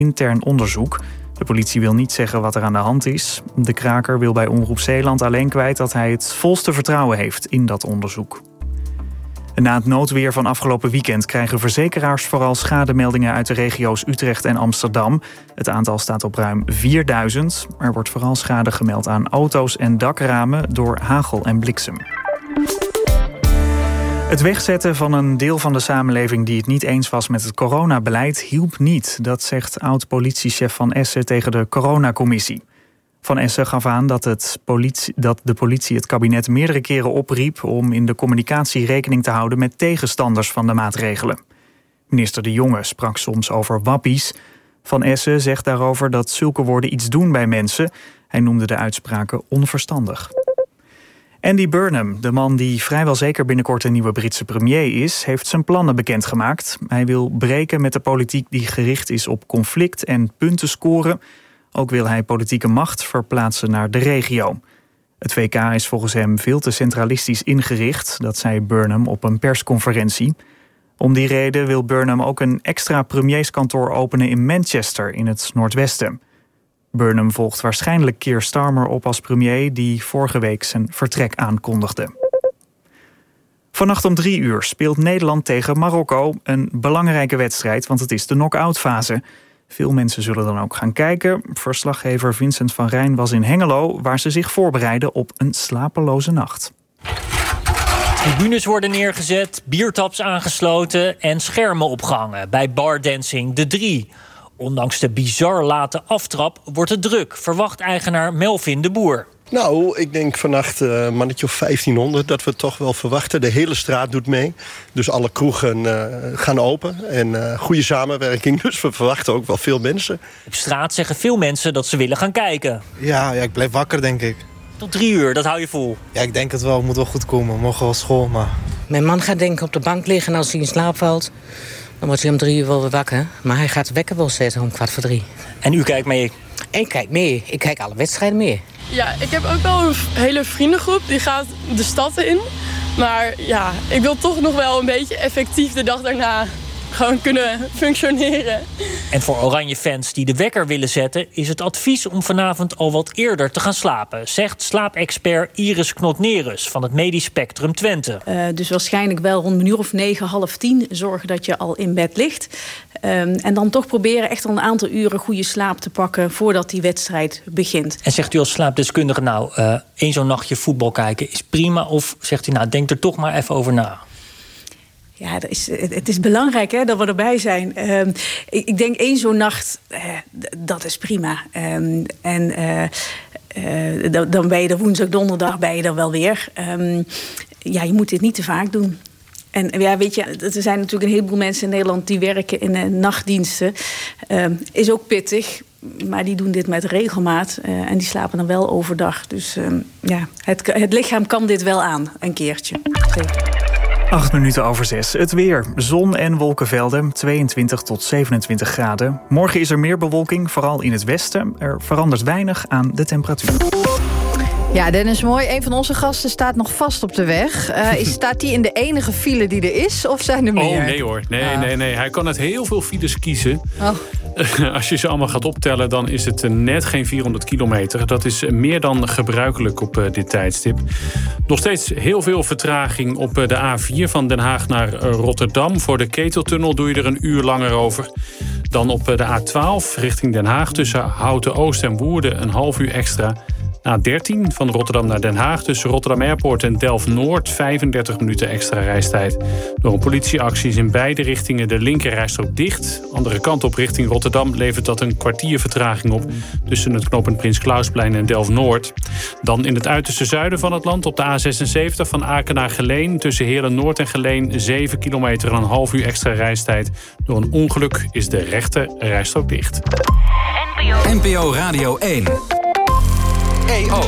intern onderzoek. De politie wil niet zeggen wat er aan de hand is. De kraker wil bij Omroep Zeeland alleen kwijt dat hij het volste vertrouwen heeft in dat onderzoek. En na het noodweer van afgelopen weekend krijgen verzekeraars vooral schademeldingen uit de regio's Utrecht en Amsterdam. Het aantal staat op ruim 4000. Er wordt vooral schade gemeld aan auto's en dakramen door hagel en bliksem. Het wegzetten van een deel van de samenleving die het niet eens was met het coronabeleid hielp niet. Dat zegt oud-politiechef Van Essen tegen de coronacommissie. Van Essen gaf aan dat de politie het kabinet meerdere keren opriep om in de communicatie rekening te houden met tegenstanders van de maatregelen. Minister De Jonge sprak soms over wappies. Van Essen zegt daarover dat zulke woorden iets doen bij mensen. Hij noemde de uitspraken onverstandig. Andy Burnham, de man die vrijwel zeker binnenkort een nieuwe Britse premier is, heeft zijn plannen bekendgemaakt. Hij wil breken met de politiek die gericht is op conflict en punten scoren. Ook wil hij politieke macht verplaatsen naar de regio. Het VK is volgens hem veel te centralistisch ingericht, dat zei Burnham op een persconferentie. Om die reden wil Burnham ook een extra premierskantoor openen in Manchester in het noordwesten. Burnham volgt waarschijnlijk Keir Starmer op als premier die vorige week zijn vertrek aankondigde. Vannacht om 3 uur speelt Nederland tegen Marokko. Een belangrijke wedstrijd, want het is de knock-out fase. Veel mensen zullen dan ook gaan kijken. Verslaggever Vincent van Rijn was in Hengelo, waar ze zich voorbereiden op een slapeloze nacht. Tribunes worden neergezet, biertaps aangesloten en schermen opgehangen bij Bardancing De 3. Ondanks de bizar late aftrap wordt het druk, verwacht eigenaar Melvin de Boer. Nou, ik denk vannacht een mannetje of 1500 dat we toch wel verwachten. De hele straat doet mee. Dus alle kroegen gaan open. En goede samenwerking. Dus we verwachten ook wel veel mensen. Op straat zeggen veel mensen dat ze willen gaan kijken. Ja, ik blijf wakker, denk ik. Tot 3 uur, dat hou je vol? Ja, ik denk het wel. Het moet wel goed komen. Morgen wel school, maar... Mijn man gaat denk ik op de bank liggen en als hij in slaap valt, dan wordt hij om 3 uur wel weer wakker. Maar hij gaat de wekker wel zetten om 2:45. En u kijkt mee? Ik kijk mee. Ik kijk alle wedstrijden mee. Ja, ik heb ook wel een hele vriendengroep die gaat de stad in. Maar ja, ik wil toch nog wel een beetje effectief de dag daarna gewoon kunnen functioneren. En voor Oranje-fans die de wekker willen zetten, is het advies om vanavond al wat eerder te gaan slapen, zegt slaapexpert Iris Knot-Neres van het Medisch Spectrum Twente. Dus waarschijnlijk wel rond 9:30, 9:30 zorgen dat je al in bed ligt. En dan toch proberen echt al een aantal uren goede slaap te pakken voordat die wedstrijd begint. En zegt u als slaapdeskundige, nou, één zo'n nachtje voetbal kijken is prima? Of zegt u, nou, denk er toch maar even over na? Ja, het is belangrijk dat we erbij zijn. Ik denk 1 zo'n nacht, dat is prima. Dan ben je er woensdag, donderdag ben je er wel weer. Je moet dit niet te vaak doen. En ja, weet je, er zijn natuurlijk een heleboel mensen in Nederland die werken in nachtdiensten. Is ook pittig, maar die doen dit met regelmaat. En die slapen dan wel overdag. Dus het lichaam kan dit wel aan, een keertje. Zeker. 6:08. Het weer. Zon en wolkenvelden, 22 tot 27 graden. Morgen is er meer bewolking, vooral in het westen. Er verandert weinig aan de temperatuur. Ja, Dennis Mooi, een van onze gasten staat nog vast op de weg. Staat hij in de enige file die er is, of zijn er meer? Oh, nee hoor. Nee. Hij kan uit heel veel files kiezen. Oh. Als je ze allemaal gaat optellen, dan is het net geen 400 kilometer. Dat is meer dan gebruikelijk op dit tijdstip. Nog steeds heel veel vertraging op de A4 van Den Haag naar Rotterdam. Voor de Keteltunnel doe je er 1 uur langer over. Dan op de A12 richting Den Haag tussen Houten-Oost en Woerden 1,5 uur extra. A13 van Rotterdam naar Den Haag tussen Rotterdam Airport en Delft-Noord 35 minuten extra reistijd. Door een politieactie is in beide richtingen de linkerrijstrook dicht. Andere kant op richting Rotterdam levert dat een kwartier vertraging op tussen het knooppunt Prins Clausplein en Delft-Noord. Dan in het uiterste zuiden van het land op de A76 van Aken naar Geleen tussen Heerlen-Noord en Geleen 7 kilometer en 1,5 uur extra reistijd. Door een ongeluk is de rechter rijstrook dicht. NPO Radio 1. EO.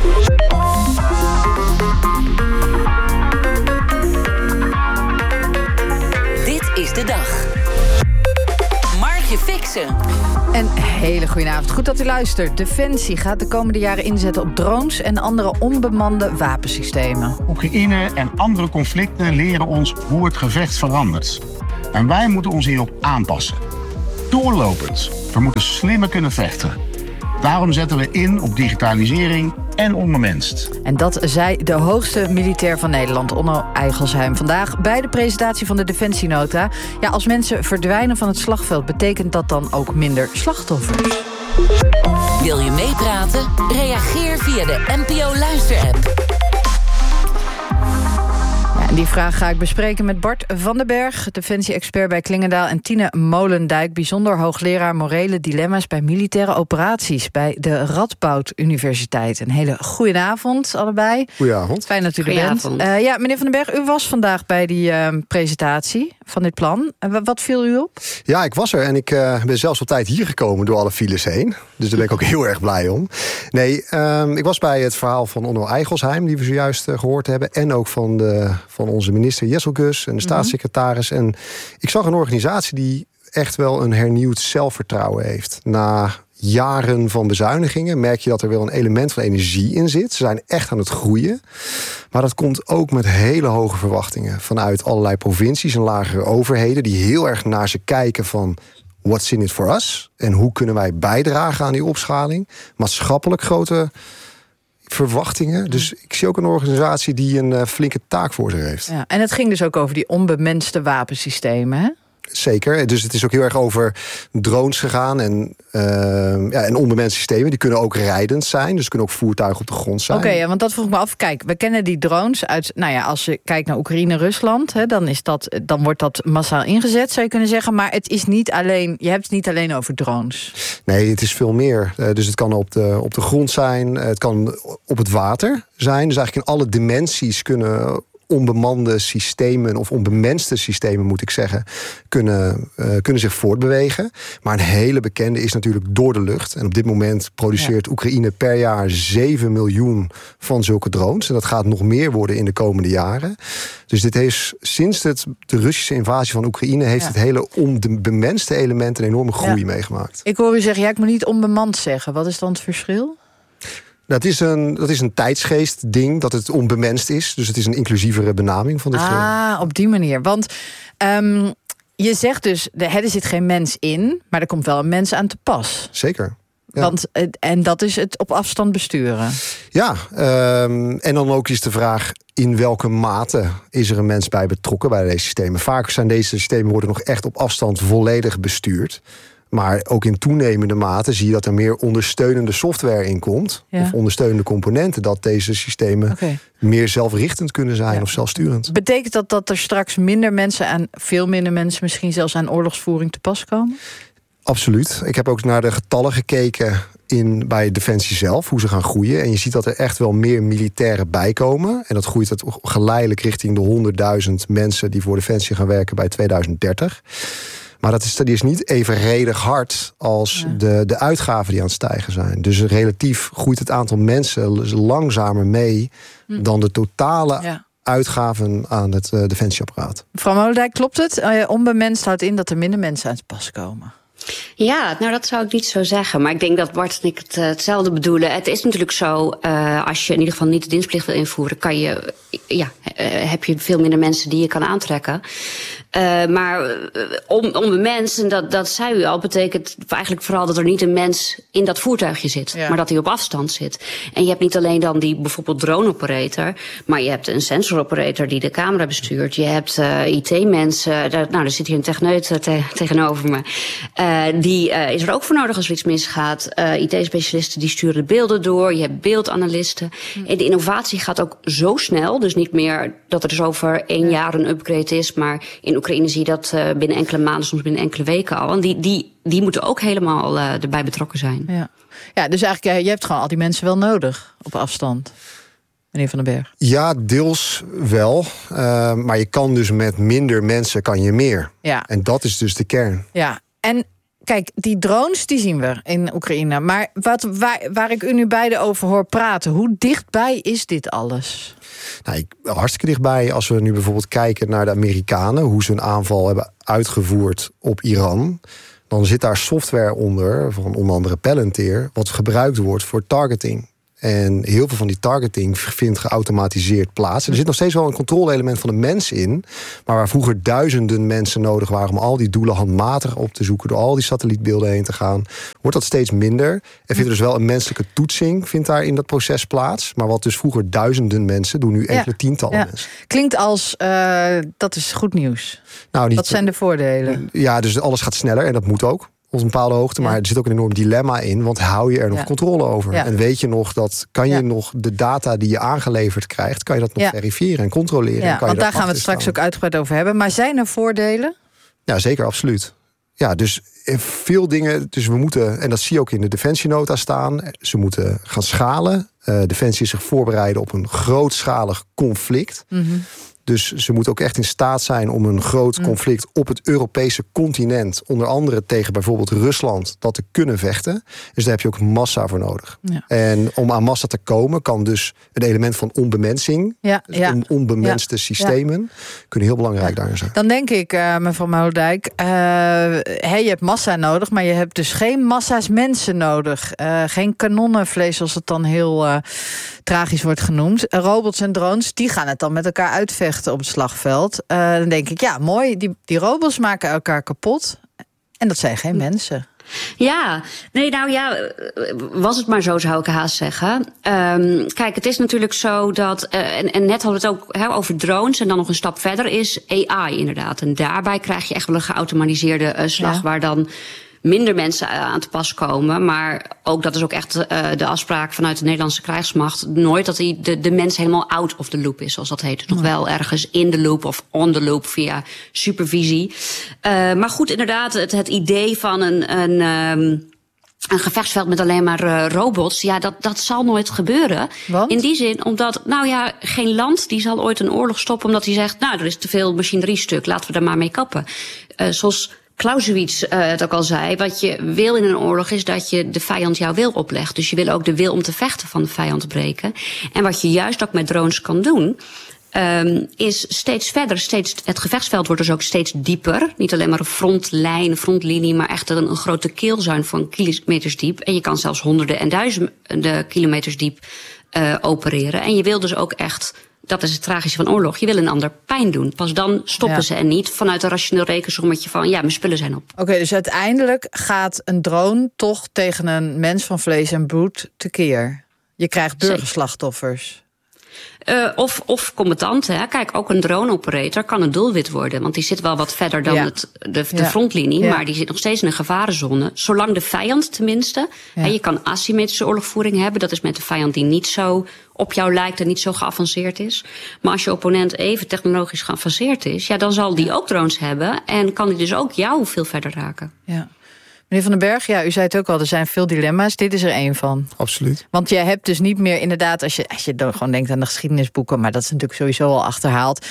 Dit is de dag. Margje Fixen. Een hele goede avond. Goed dat u luistert. Defensie gaat de komende jaren inzetten op drones en andere onbemande wapensystemen. Oekraïne en andere conflicten leren ons hoe het gevecht verandert. En wij moeten ons hierop aanpassen. Doorlopend We moeten slimmer kunnen vechten. Daarom zetten we in op digitalisering en onbemenst. En dat zei de hoogste militair van Nederland, Onno Eigelsheim, vandaag bij de presentatie van de Defensienota. Ja, als mensen verdwijnen van het slagveld, betekent dat dan ook minder slachtoffers? Wil je meepraten? Reageer via de NPO Luister-app. Ja, en die vraag ga ik bespreken met Bart van den Berg, defensie-expert bij Klingendaal, en Tine Molendijk, bijzonder hoogleraar morele dilemma's bij militaire operaties bij de Radboud Universiteit. Een hele goede avond allebei. Goedenavond. Fijn dat u er bent. Ja, meneer van den Berg, u was vandaag bij die presentatie van dit plan. Wat viel u op? Ja, ik was er en ik ben zelfs op tijd hier gekomen door alle files heen. Dus daar ben ik ook heel erg blij om. Nee, ik was bij het verhaal van Onno Eigelsheim, die we zojuist gehoord hebben, en ook van onze minister Jesselgus en de staatssecretaris. En ik zag een organisatie die echt wel een hernieuwd zelfvertrouwen heeft. Na jaren van bezuinigingen merk je dat er wel een element van energie in zit. Ze zijn echt aan het groeien. Maar dat komt ook met hele hoge verwachtingen vanuit allerlei provincies en lagere overheden die heel erg naar ze kijken van what's in it for us? En hoe kunnen wij bijdragen aan die opschaling? Maatschappelijk grote verwachtingen. Dus ik zie ook een organisatie die een flinke taak voor zich heeft. Ja, en het ging dus ook over die onbemenste wapensystemen, hè? Zeker. Dus het is ook heel erg over drones gegaan en onbemenste systemen. Die kunnen ook rijdend zijn. Dus kunnen ook voertuigen op de grond zijn. Oké, ja, want dat vroeg ik me af. Kijk, we kennen die drones uit. Nou ja, als je kijkt naar Oekraïne, Rusland, hè, dan wordt dat massaal ingezet, zou je kunnen zeggen. Maar het is niet alleen. Je hebt het niet alleen over drones. Nee, het is veel meer. Dus het kan op de grond zijn. Het kan op het water zijn. Dus eigenlijk in alle dimensies kunnen onbemande systemen, of onbemenste systemen moet ik zeggen, kunnen zich voortbewegen. Maar een hele bekende is natuurlijk door de lucht. En op dit moment produceert Oekraïne per jaar 7 miljoen van zulke drones. En dat gaat nog meer worden in de komende jaren. Dus dit heeft sinds de Russische invasie van Oekraïne heeft het hele onbemenste element een enorme groei meegemaakt. Ik hoor u zeggen, ik moet niet onbemand zeggen. Wat is dan het verschil? Dat is een tijdsgeest-ding, dat het onbemenst is. Dus het is een inclusievere benaming van dit geheel. Op die manier. Want je zegt dus, er zit geen mens in, maar er komt wel een mens aan te pas. Zeker. Ja. Want, en dat is het op afstand besturen. Ja, en dan ook is de vraag, in welke mate is er een mens bij betrokken bij deze systemen? Vaak zijn deze systemen worden nog echt op afstand volledig bestuurd. Maar ook in toenemende mate zie je dat er meer ondersteunende software in komt. Ja. Of ondersteunende componenten. Dat deze systemen meer zelfrichtend kunnen zijn of zelfsturend. Betekent dat er straks veel minder mensen misschien zelfs aan oorlogsvoering te pas komen? Absoluut. Ik heb ook naar de getallen gekeken bij Defensie zelf, hoe ze gaan groeien. En je ziet dat er echt wel meer militairen bijkomen. En dat groeit geleidelijk richting de 100.000 mensen die voor Defensie gaan werken bij 2030. Maar die is niet evenredig hard als de uitgaven die aan het stijgen zijn. Dus relatief groeit het aantal mensen langzamer mee dan de totale uitgaven aan het defensieapparaat. Mevrouw Molendijk, klopt het? Onbemenst houdt in dat er minder mensen aan het pas komen. Ja, nou dat zou ik niet zo zeggen. Maar ik denk dat Bart en ik hetzelfde bedoelen. Het is natuurlijk zo, als je in ieder geval niet de dienstplicht wil invoeren, heb je veel minder mensen die je kan aantrekken. Maar onbemenst, en dat zei u al, betekent eigenlijk vooral dat er niet een mens in dat voertuigje zit. Ja. Maar dat hij op afstand zit. En je hebt niet alleen dan die bijvoorbeeld drone-operator, maar je hebt een sensor-operator die de camera bestuurt. Je hebt IT-mensen, er zit hier een techneut tegenover me. Die is er ook voor nodig als er iets misgaat. IT-specialisten die sturen de beelden door. Je hebt beeldanalisten. En de innovatie gaat ook zo snel. Dus niet meer dat er dus over 1 jaar een upgrade is. Maar in Oekraïne zie je dat binnen enkele maanden, soms binnen enkele weken al. En die moeten ook helemaal erbij betrokken zijn. Ja, dus eigenlijk, je hebt gewoon al die mensen wel nodig op afstand. Meneer Van den Berg. Ja, deels wel. Maar je kan dus met minder mensen kan je meer. Ja. En dat is dus de kern. Ja, en kijk, die drones die zien we in Oekraïne. Maar waar ik u nu beiden over hoor praten, hoe dichtbij is dit alles? Nou, hartstikke dichtbij. Als we nu bijvoorbeeld kijken naar de Amerikanen, hoe ze een aanval hebben uitgevoerd op Iran, dan zit daar software onder, van onder andere Palantir, wat gebruikt wordt voor targeting. En heel veel van die targeting vindt geautomatiseerd plaats. En er zit nog steeds wel een controle-element van de mens in. Maar waar vroeger duizenden mensen nodig waren om al die doelen handmatig op te zoeken, door al die satellietbeelden heen te gaan, wordt dat steeds minder. En vindt er dus wel een menselijke toetsing vindt daar in dat proces plaats. Maar wat dus vroeger duizenden mensen doen nu enkele tientallen mensen. Klinkt als dat is goed nieuws. Nou, Wat zijn de voordelen? Ja, dus alles gaat sneller en dat moet ook. Op een bepaalde hoogte, maar er zit ook een enorm dilemma in, want hou je er nog controle over? Ja. En weet je nog kan je nog de data die je aangeleverd krijgt, kan je dat nog verifiëren en controleren? Ja, en kan want je daar gaan we het straks ook uitgebreid over hebben. Maar zijn er voordelen? Ja, zeker, absoluut. Ja, dus veel dingen, dus we moeten, en dat zie je ook in de defensienota staan, ze moeten gaan schalen. Defensie is zich voorbereiden op een grootschalig conflict. Mm-hmm. Dus ze moeten ook echt in staat zijn om een groot conflict op het Europese continent, onder andere tegen bijvoorbeeld Rusland, dat te kunnen vechten. Dus daar heb je ook massa voor nodig. Ja. En om aan massa te komen kan dus een element van onbemensing, onbemenste systemen, kunnen heel belangrijk daarin zijn. Dan denk ik, mevrouw Molendijk, je hebt massa nodig, maar je hebt dus geen massa's mensen nodig. Geen kanonnenvlees, zoals het dan heel tragisch wordt genoemd. Robots en drones, die gaan het dan met elkaar uitvechten op het slagveld. Dan denk ik, ja, mooi, die robots maken elkaar kapot. En dat zijn geen mensen. Ja, nee, nou ja, was het maar zo, zou ik haast zeggen. Kijk, het is natuurlijk zo dat, en net hadden we het ook over drones, en dan nog een stap verder is AI inderdaad. En daarbij krijg je echt wel een geautomatiseerde slag waar dan minder mensen aan te pas komen. Maar ook dat is ook echt de afspraak vanuit de Nederlandse krijgsmacht. Nooit dat de mens helemaal out of the loop is, zoals dat heet. Nog wel ergens in de loop of on the loop via supervisie. Maar goed, inderdaad, het idee van een gevechtsveld met alleen maar robots, ja, dat zal nooit gebeuren. Want? In die zin, omdat, geen land die zal ooit een oorlog stoppen omdat hij zegt, er is te veel machineriestuk, laten we daar maar mee kappen. Zoals Clausewitz het ook al zei, wat je wil in een oorlog is dat je de vijand jouw wil oplegt. Dus je wil ook de wil om te vechten van de vijand breken. En wat je juist ook met drones kan doen, is steeds verder, het gevechtsveld wordt dus ook steeds dieper. Niet alleen maar een frontlinie, maar echt een grote keelzuin van kilometers diep. En je kan zelfs honderden en duizenden kilometers diep opereren. En je wil dus ook echt, dat is het tragische van oorlog, je wil een ander pijn doen. Pas dan stoppen ze en niet vanuit een rationeel rekensommetje van, ja, mijn spullen zijn op. Oké, dus uiteindelijk gaat een drone toch tegen een mens van vlees en bloed tekeer. Je krijgt burgerslachtoffers. Of combattanten. Hè. Kijk, ook een drone-operator kan een doelwit worden. Want die zit wel wat verder dan de frontlinie. Ja. Maar die zit nog steeds in een gevarenzone. Zolang de vijand tenminste. Ja. Hè, je kan asymmetrische oorlogvoering hebben. Dat is met de vijand die niet zo op jou lijkt en niet zo geavanceerd is. Maar als je opponent even technologisch geavanceerd is, ja, dan zal die ook drones hebben. En kan die dus ook jou veel verder raken. Ja. Meneer Van den Berg, ja, u zei het ook al, er zijn veel dilemma's. Dit is er één van. Absoluut. Want jij hebt dus niet meer, inderdaad, als je dan gewoon denkt aan de geschiedenisboeken, maar dat is natuurlijk sowieso al achterhaald.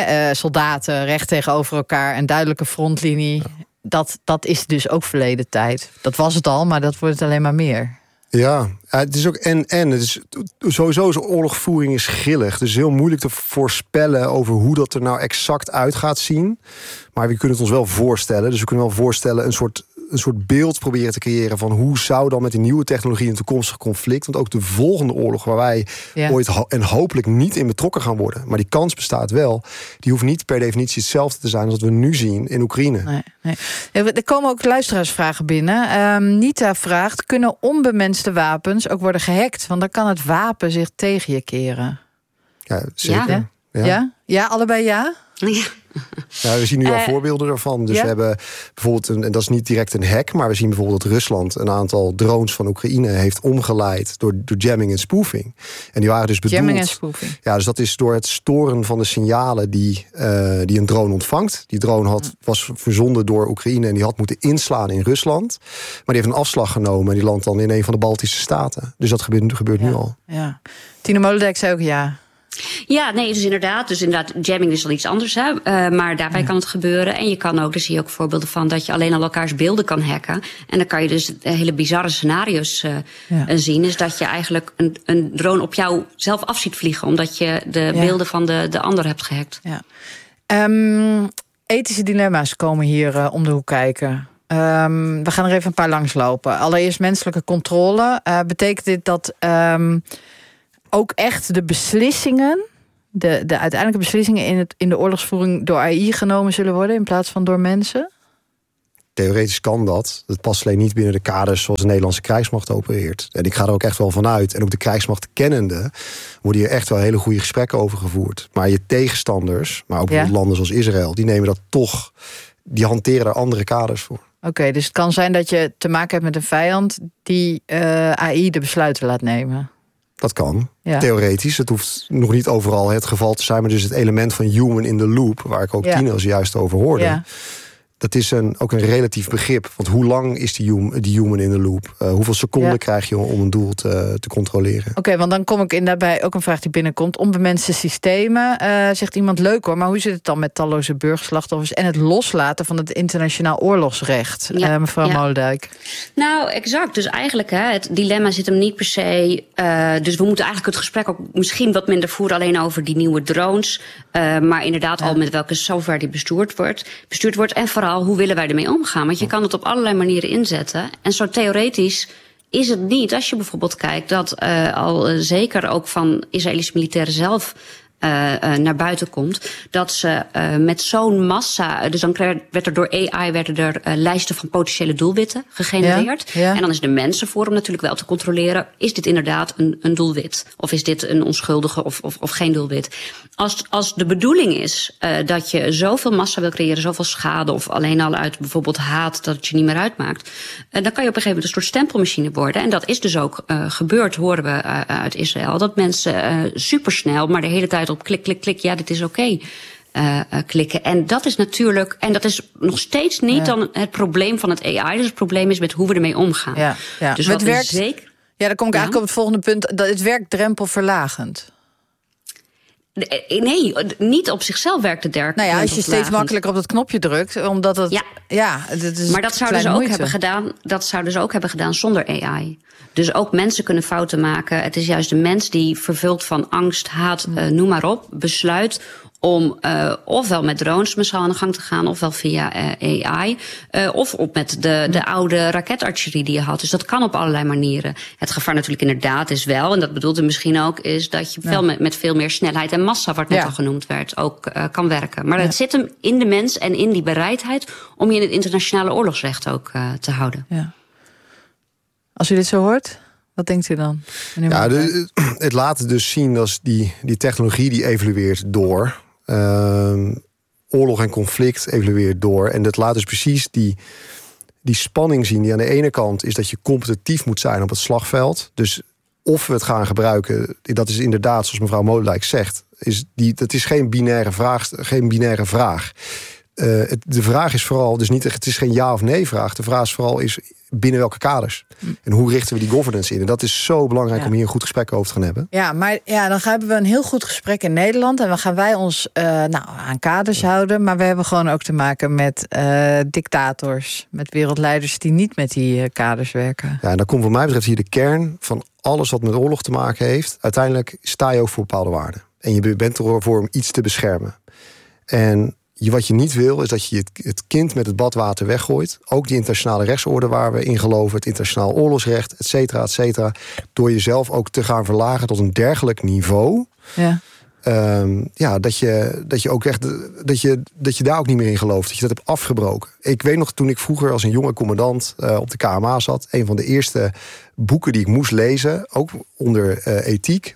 Soldaten recht tegenover elkaar, een duidelijke frontlinie. Ja. Dat is dus ook verleden tijd. Dat was het al, maar dat wordt het alleen maar meer. Ja, het is ook en. Het is sowieso is oorlogvoering is grillig. Dus heel moeilijk te voorspellen over hoe dat er nou exact uit gaat zien. Maar we kunnen het ons wel voorstellen. Dus we kunnen wel voorstellen een soort beeld proberen te creëren van hoe zou dan met die nieuwe technologie een toekomstig conflict, want ook de volgende oorlog waar wij ooit en hopelijk niet in betrokken gaan worden, maar die kans bestaat wel, die hoeft niet per definitie hetzelfde te zijn als wat we nu zien in Oekraïne. Nee. Er komen ook luisteraarsvragen binnen. Nita vraagt, kunnen onbemenste wapens ook worden gehackt? Want dan kan het wapen zich tegen je keren. Ja, zeker. Ja, allebei ja? Ja. Ja, we zien nu al voorbeelden daarvan. Dus we hebben bijvoorbeeld, en dat is niet direct een hack, maar we zien bijvoorbeeld dat Rusland een aantal drones van Oekraïne heeft omgeleid door jamming en spoofing. En die waren dus bedoeld. Jamming en spoofing. Ja, dus dat is door het storen van de signalen die een drone ontvangt. Die drone was verzonden door Oekraïne en die had moeten inslaan in Rusland. Maar die heeft een afslag genomen en die landt dan in een van de Baltische staten. Dus dat gebeurt nu al. Ja. Tine Molendijk zei ook ja. Ja, nee, dus inderdaad, jamming is al iets anders, hè. Maar daarbij kan het gebeuren. En je kan ook, daar zie je ook voorbeelden van, dat je alleen al elkaars beelden kan hacken. En dan kan je dus hele bizarre scenario's zien. Is dat je eigenlijk een drone op jou zelf af ziet vliegen, omdat je de beelden van de ander hebt gehackt. Ja. Ethische dilemma's komen hier om de hoek kijken. We gaan er even een paar langslopen. Allereerst menselijke controle. Betekent dit dat ook echt de beslissingen, de uiteindelijke beslissingen in de oorlogsvoering door AI genomen zullen worden in plaats van door mensen? Theoretisch kan dat. Het past alleen niet binnen de kaders zoals de Nederlandse krijgsmacht opereert. En ik ga er ook echt wel van uit. En ook de krijgsmacht kennende worden hier echt wel hele goede gesprekken over gevoerd. Maar je tegenstanders, maar ook bijvoorbeeld landen zoals Israël, die nemen dat toch, die hanteren daar andere kaders voor. Oké, dus het kan zijn dat je te maken hebt met een vijand die AI de besluiten laat nemen. Dat kan, theoretisch. Het hoeft nog niet overal het geval te zijn, maar dus het element van human in the loop, waar ik ook Tine zojuist over hoorde. Ja. Dat is ook een relatief begrip. Want hoe lang is die human in the loop? Hoeveel seconden krijg je om een doel te controleren? Oké, want dan kom ik inderdaad bij ook een vraag die binnenkomt. Onbemenste systemen, zegt iemand, leuk hoor. Maar hoe zit het dan met talloze burgerslachtoffers en het loslaten van het internationaal oorlogsrecht? Mevrouw Molendijk. Nou, exact. Dus eigenlijk, het dilemma zit hem niet per se. Dus we moeten eigenlijk het gesprek ook misschien wat minder voeren alleen over die nieuwe drones. Maar inderdaad al met welke software die bestuurd wordt. En vooral, hoe willen wij ermee omgaan? Want je kan het op allerlei manieren inzetten. En zo theoretisch is het niet, als je bijvoorbeeld kijkt, dat al zeker ook van Israëlische militairen zelf naar buiten komt, dat ze met zo'n massa, dus dan werd er door AI lijsten van potentiële doelwitten gegenereerd. Ja. En dan is de mensen voor om natuurlijk wel te controleren, is dit inderdaad een doelwit? Of is dit een onschuldige of geen doelwit? Als de bedoeling is dat je zoveel massa wil creëren, zoveel schade, of alleen al uit bijvoorbeeld haat dat het je niet meer uitmaakt, dan kan je op een gegeven moment een soort stempelmachine worden. En dat is dus ook gebeurd, horen we uit Israël, dat mensen supersnel, maar de hele tijd op klik, ja, dit is oké. Klikken. En dat is natuurlijk, en dat is nog steeds niet dan het probleem van het AI. Dus het probleem is met hoe we ermee omgaan. Ja. Dus het werkt zeker. Ja, dan kom ik eigenlijk op het volgende punt. Dat het werkt drempelverlagend. Nee, niet op zichzelf werkt het derk. Nou ja, als je steeds makkelijker op dat knopje drukt, omdat het. Dat is. Maar dat zouden ze ook hebben gedaan. Dat zouden ze ook hebben gedaan zonder AI. Dus ook mensen kunnen fouten maken. Het is juist de mens die vervuld van angst, haat, noem maar op, besluit om ofwel met drones massaal aan de gang te gaan, ofwel via AI, of op met de oude raketartillerie die je had. Dus dat kan op allerlei manieren. Het gevaar natuurlijk inderdaad is wel, en dat bedoelt u misschien ook, is dat je wel met veel meer snelheid en massa, wat net al genoemd werd, ook kan werken. Maar het zit hem in de mens en in die bereidheid om je in het internationale oorlogsrecht ook te houden. Ja. Als u dit zo hoort, wat denkt u dan? Ja, het laat dus zien dat die technologie die evolueert door. Oorlog en conflict evolueert door. En dat laat dus precies die spanning zien. Die aan de ene kant is dat je competitief moet zijn op het slagveld. Dus of we het gaan gebruiken, dat is inderdaad, zoals mevrouw Molendijk zegt, dat is geen binaire vraag. De vraag is vooral, dus niet, het is geen ja of nee vraag. De vraag is vooral binnen welke kaders. En hoe richten we die governance in? En dat is zo belangrijk om hier een goed gesprek over te gaan hebben. Ja, maar dan hebben we een heel goed gesprek in Nederland. En dan gaan wij ons aan kaders houden. Maar we hebben gewoon ook te maken met dictators. Met wereldleiders die niet met die kaders werken. Ja, en dan komt wat mij betreft hier de kern van alles wat met oorlog te maken heeft. Uiteindelijk sta je ook voor bepaalde waarden. En je bent ervoor om iets te beschermen. En wat je niet wil, is dat je het kind met het badwater weggooit. Ook die internationale rechtsorde waar we in geloven, het internationaal oorlogsrecht, et cetera, door jezelf ook te gaan verlagen tot een dergelijk niveau. Ja. Dat je ook echt dat je daar ook niet meer in gelooft, dat je dat hebt afgebroken. Ik weet nog, toen ik vroeger als een jonge commandant op de KMA zat, een van de eerste boeken die ik moest lezen, ook onder ethiek,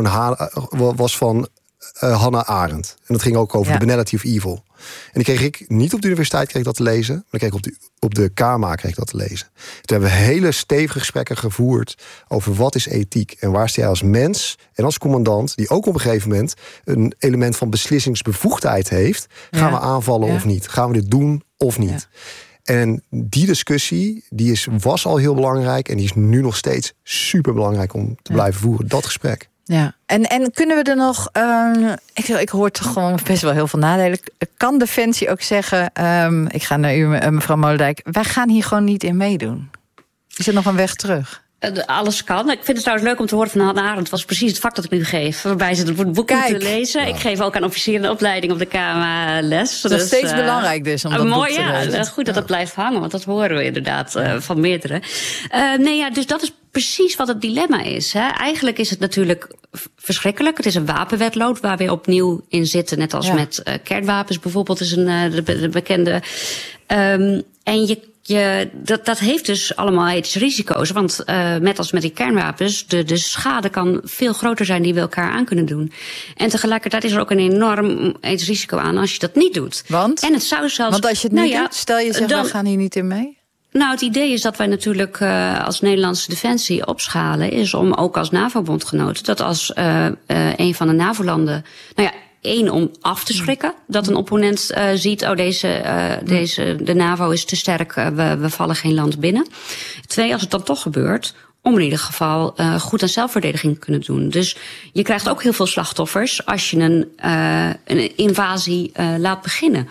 was van Hannah Arendt. En dat ging ook over de banality of evil. En die kreeg ik niet op de universiteit dat te lezen, maar ik kreeg op de KMA dat te lezen. Toen hebben we hele stevige gesprekken gevoerd over wat is ethiek en waar sta jij als mens en als commandant, die ook op een gegeven moment een element van beslissingsbevoegdheid heeft. Gaan we aanvallen of niet? Gaan we dit doen of niet? Ja. En die discussie was al heel belangrijk en die is nu nog steeds super belangrijk om te blijven voeren. Dat gesprek. Ja, en kunnen we er nog... Ik hoor toch gewoon best wel heel veel nadelen. Kan Defensie ook zeggen... ik ga naar u, mevrouw Molendijk... wij gaan hier gewoon niet in meedoen? Is er nog een weg terug? alles kan. Ik vind het trouwens leuk om te horen van Hannah Arendt. Het was precies het vak dat ik nu geef. Waarbij ze het boek moeten lezen. Ja. Ik geef ook aan officieren de opleiding op de KMA les. Dat is steeds belangrijk dus om dat boek te lezen. Ja, goed dat het blijft hangen. Want dat horen we inderdaad van meerdere. Dus dat is precies wat het dilemma is. Hè. Eigenlijk is het natuurlijk verschrikkelijk. Het is een wapenwetloop waar we opnieuw in zitten. Net als met kernwapens bijvoorbeeld is de bekende. En dat heeft dus allemaal ethische risico's. Want net als met die kernwapens, de schade kan veel groter zijn die we elkaar aan kunnen doen. En tegelijkertijd is er ook een enorm ethisch risico aan als je dat niet doet. Want? En het zou zelfs, want als je het niet doet, stel je zegt, we gaan hier niet in mee? Nou, het idee is dat wij natuurlijk als Nederlandse Defensie opschalen, is om ook als NAVO-bondgenoten, dat als een van de NAVO-landen, om af te schrikken. Dat een opponent ziet, de NAVO is te sterk, we vallen geen land binnen. 2, als het dan toch gebeurt, om in ieder geval goed aan zelfverdediging te kunnen doen. Dus je krijgt ook heel veel slachtoffers als je een invasie laat beginnen.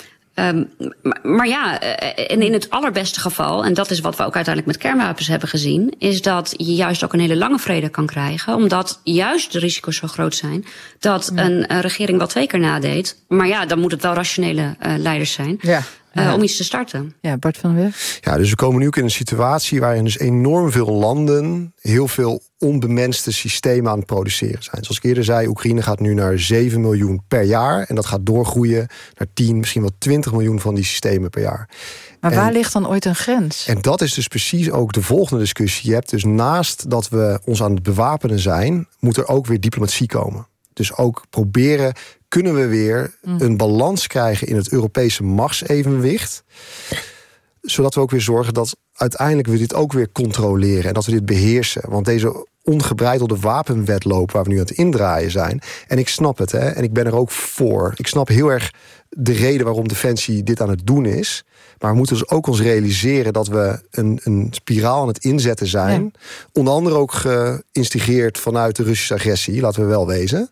En in het allerbeste geval, en dat is wat we ook uiteindelijk met kernwapens hebben gezien, is dat je juist ook een hele lange vrede kan krijgen, omdat juist de risico's zo groot zijn dat een regering wel 2 keer nadeed. Maar dan moet het wel rationele leiders zijn. Om iets te starten. Ja, Bart van der Berg. Ja, dus we komen nu ook in een situatie waarin dus enorm veel landen heel veel onbemenste systemen aan het produceren zijn. Zoals ik eerder zei, Oekraïne gaat nu naar 7 miljoen per jaar. En dat gaat doorgroeien naar 10, misschien wel 20 miljoen van die systemen per jaar. Maar waar ligt dan ooit een grens? En dat is dus precies ook de volgende discussie. Je hebt dus naast dat we ons aan het bewapenen zijn, moet er ook weer diplomatie komen. Dus ook proberen, kunnen we weer een balans krijgen in het Europese machtsevenwicht, zodat we ook weer zorgen dat uiteindelijk we dit ook weer controleren en dat we dit beheersen. Want deze ongebreidelde wapenwetloop waar we nu aan het indraaien zijn, en ik snap het, en ik ben er ook voor. Ik snap heel erg de reden waarom Defensie dit aan het doen is. Maar we moeten dus ook ons realiseren dat we een spiraal aan het inzetten zijn. Ja. Onder andere ook geïnstigeerd vanuit de Russische agressie, laten we wel wezen.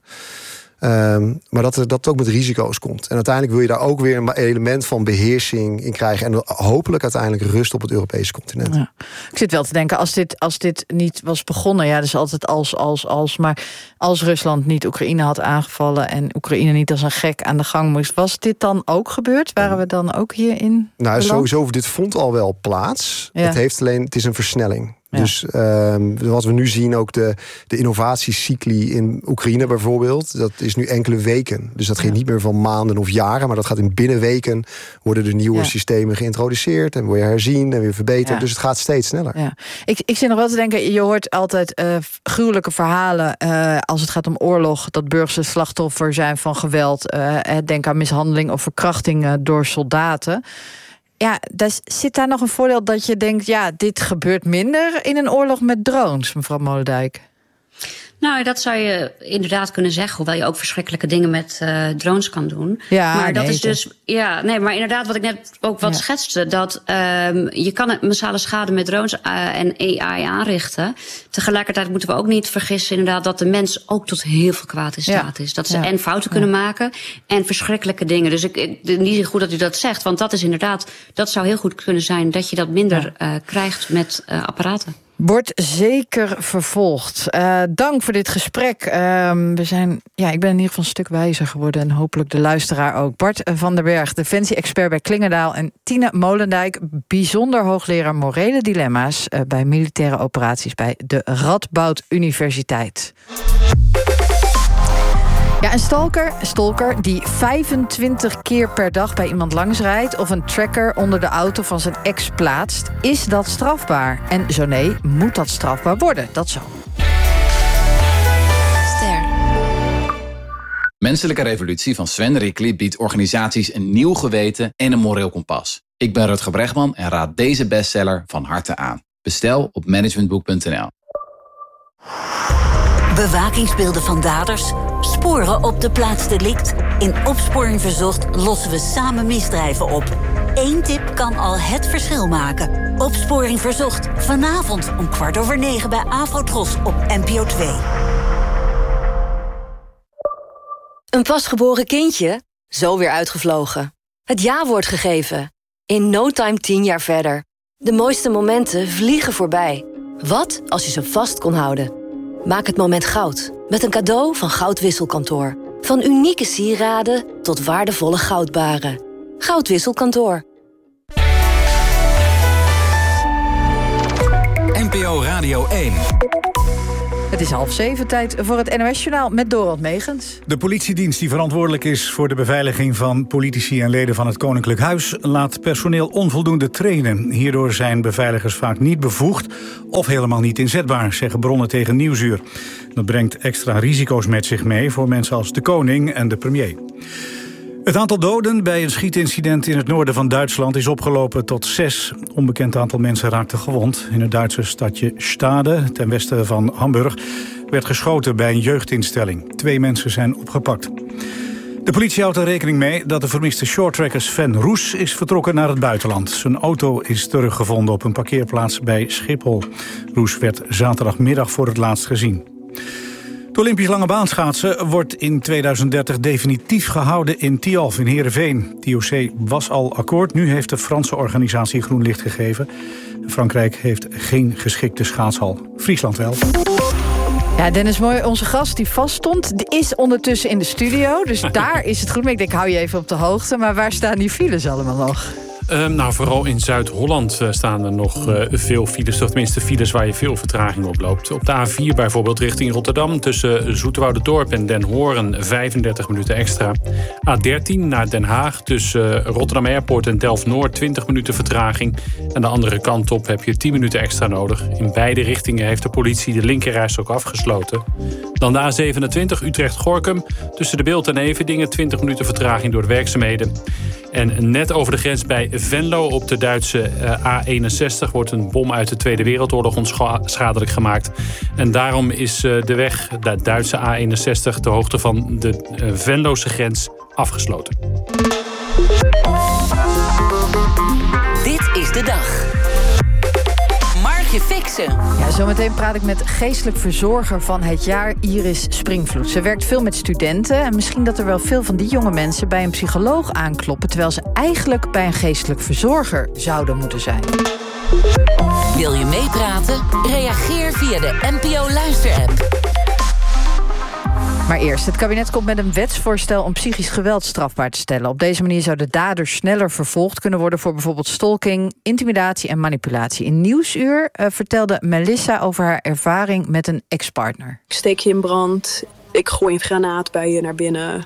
Maar dat het ook met risico's komt. En uiteindelijk wil je daar ook weer een element van beheersing in krijgen. En hopelijk uiteindelijk rust op het Europese continent. Ja. Ik zit wel te denken, als dit niet was begonnen, ja, dus altijd als. Maar als Rusland niet Oekraïne had aangevallen en Oekraïne niet als een gek aan de gang moest, was dit dan ook gebeurd? Waren we dan ook hierin? Nou, sowieso, dit vond al wel plaats. Ja. Het is een versnelling. Ja. Dus wat we nu zien, ook de innovatiecycli in Oekraïne bijvoorbeeld, dat is nu enkele weken. Dus dat gaat niet meer van maanden of jaren, maar dat gaat in binnen weken worden de nieuwe systemen geïntroduceerd en weer herzien en weer verbeterd. Ja. Dus het gaat steeds sneller. Ja. Ik zit nog wel te denken, je hoort altijd gruwelijke verhalen als het gaat om oorlog, dat burgers het slachtoffer zijn van geweld. Denk aan mishandeling of verkrachting door soldaten. Ja, zit daar nog een voordeel dat je denkt, ja, dit gebeurt minder in een oorlog met drones, mevrouw Molendijk? Nou, dat zou je inderdaad kunnen zeggen, hoewel je ook verschrikkelijke dingen met drones kan doen. Ja, maar dat is dus, maar inderdaad wat ik net ook schetste, dat je kan massale schade met drones en AI aanrichten. Tegelijkertijd moeten we ook niet vergissen inderdaad dat de mens ook tot heel veel kwaad in staat is. Dat ze en fouten kunnen maken en verschrikkelijke dingen. Dus niet goed dat u dat zegt, want dat is inderdaad, dat zou heel goed kunnen zijn dat je dat minder krijgt met apparaten. Wordt zeker vervolgd. Dank voor dit gesprek. Ik ben in ieder geval een stuk wijzer geworden en hopelijk de luisteraar ook. Bart van der Berg, defensie-expert bij Klingendaal, en Tine Molendijk, bijzonder hoogleraar morele dilemma's bij militaire operaties bij de Radboud Universiteit. Ja, een stalker die 25 keer per dag bij iemand langsrijdt of een tracker onder de auto van zijn ex plaatst, is dat strafbaar? En zo nee, moet dat strafbaar worden? Dat zo. Ster. Menselijke Revolutie van Sven Rickly biedt organisaties een nieuw geweten en een moreel kompas. Ik ben Rutger Bregman en raad deze bestseller van harte aan. Bestel op managementboek.nl. Bewakingsbeelden van daders, sporen op de plaats delict. In Opsporing Verzocht lossen we samen misdrijven op. 1 tip kan al het verschil maken. Opsporing Verzocht, vanavond om 9:15 bij Afrotros op NPO 2. Een pasgeboren kindje, zo weer uitgevlogen. Het ja-woord gegeven. In no time 10 jaar verder. De mooiste momenten vliegen voorbij. Wat als je ze vast kon houden? Maak het moment goud met een cadeau van Goudwisselkantoor. Van unieke sieraden tot waardevolle goudbaren. Goudwisselkantoor. NPO Radio 1. Het is 6:30, tijd voor het NOS-journaal met Dorald Megens. De politiedienst die verantwoordelijk is voor de beveiliging van politici en leden van het Koninklijk Huis laat personeel onvoldoende trainen. Hierdoor zijn beveiligers vaak niet bevoegd of helemaal niet inzetbaar, zeggen bronnen tegen Nieuwsuur. Dat brengt extra risico's met zich mee voor mensen als de koning en de premier. Het aantal doden bij een schietincident in het noorden van Duitsland is opgelopen tot 6. Onbekend aantal mensen raakten gewond. In het Duitse stadje Stade, ten westen van Hamburg, werd geschoten bij een jeugdinstelling. 2 mensen zijn opgepakt. De politie houdt er rekening mee dat de vermiste shorttracker Sven Roes is vertrokken naar het buitenland. Zijn auto is teruggevonden op een parkeerplaats bij Schiphol. Roes werd zaterdagmiddag voor het laatst gezien. Het Olympisch langebaanschaatsen wordt in 2030 definitief gehouden in Tialf in Heerenveen. Het IOC was al akkoord, nu heeft de Franse organisatie groen licht gegeven. Frankrijk heeft geen geschikte schaatshal. Friesland wel. Ja, Dennis Mooi, onze gast die vaststond, die is ondertussen in de studio. Dus daar is het goed mee. Ik denk, hou je even op de hoogte. Maar waar staan die files allemaal nog? Vooral in Zuid-Holland staan er nog veel files. Of tenminste files waar je veel vertraging op loopt. Op de A4 bijvoorbeeld richting Rotterdam. Tussen Zoeterwoudendorp en Den Hoorn 35 minuten extra. A13 naar Den Haag. Tussen Rotterdam Airport en Delft-Noord 20 minuten vertraging. En de andere kant op heb je 10 minuten extra nodig. In beide richtingen heeft de politie de linkerrijstrook afgesloten. Dan de A27 Utrecht-Gorinchem. Tussen de Beeld en Everdingen 20 minuten vertraging door de werkzaamheden. En net over de grens bij Venlo op de Duitse A61 wordt een bom uit de Tweede Wereldoorlog onschadelijk gemaakt. En daarom is de weg, de Duitse A61, de hoogte van de Venlose grens afgesloten. Dit is de dag. Margje Fixen. Ja, zometeen praat ik met geestelijk verzorger van het jaar, Iris Springvloed. Ze werkt veel met studenten en misschien dat er wel veel van die jonge mensen bij een psycholoog aankloppen, terwijl ze eigenlijk bij een geestelijk verzorger zouden moeten zijn. Wil je meepraten? Reageer via de NPO Luister-app. Maar eerst, het kabinet komt met een wetsvoorstel om psychisch geweld strafbaar te stellen. Op deze manier zouden daders sneller vervolgd kunnen worden voor bijvoorbeeld stalking, intimidatie en manipulatie. In Nieuwsuur vertelde Melissa over haar ervaring met een ex-partner. Ik steek je in brand, ik gooi een granaat bij je naar binnen.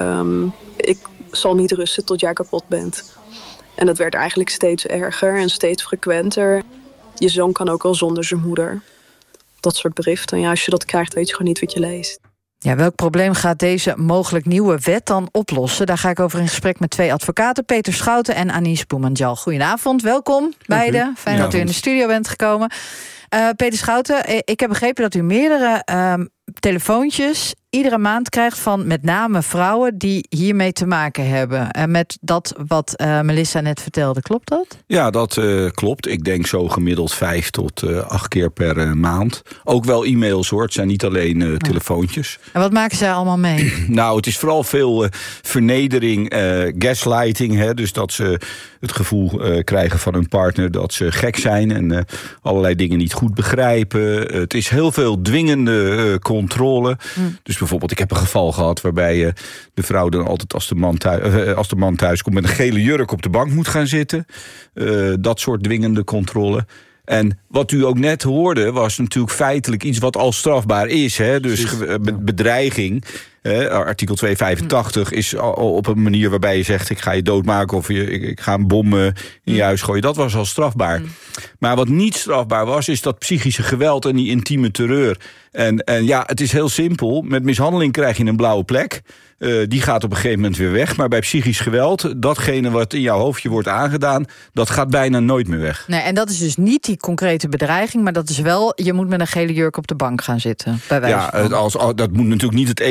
Ik zal niet rusten tot jij kapot bent. En dat werd eigenlijk steeds erger en steeds frequenter. Je zoon kan ook wel zonder zijn moeder. Dat soort berichten. Ja, als je dat krijgt, weet je gewoon niet wat je leest. Ja, welk probleem gaat deze mogelijk nieuwe wet dan oplossen? Daar ga ik over in gesprek met 2 advocaten, Peter Schouten en Anies Boumandjal. Goedenavond, welkom beiden. Fijn dat u in de studio bent gekomen. Peter Schouten, ik heb begrepen dat u meerdere telefoontjes iedere maand krijgt van met name vrouwen die hiermee te maken hebben. Met dat wat Melissa net vertelde, klopt dat? Ja, dat klopt. Ik denk zo gemiddeld 5 tot 8 keer per maand. Ook wel e-mails hoor, het zijn niet alleen telefoontjes. En wat maken zij allemaal mee? Nou, het is vooral veel vernedering, gaslighting. Hè, dus dat ze het gevoel krijgen van hun partner dat ze gek zijn en allerlei dingen niet goed begrijpen. Het is heel veel dwingende controle. Dus bijvoorbeeld, ik heb een geval gehad waarbij de vrouw dan altijd als de man thuis komt met een gele jurk op de bank moet gaan zitten. Dat soort dwingende controle. En wat u ook net hoorde was natuurlijk feitelijk iets wat al strafbaar is. Hè? Dus bedreiging, artikel 285, is al op een manier waarbij je zegt ik ga je doodmaken of ik ga een bom in je huis gooien. Dat was al strafbaar. Maar wat niet strafbaar was, is dat psychische geweld en die intieme terreur. En ja, het is heel simpel. Met mishandeling krijg je een blauwe plek. Die gaat op een gegeven moment weer weg. Maar bij psychisch geweld, datgene wat in jouw hoofdje wordt aangedaan, dat gaat bijna nooit meer weg. Nee, en dat is dus niet die concrete bedreiging, maar dat is wel, je moet met een gele jurk op de bank gaan zitten. Bij wijze van. Dat moet natuurlijk niet het enige zijn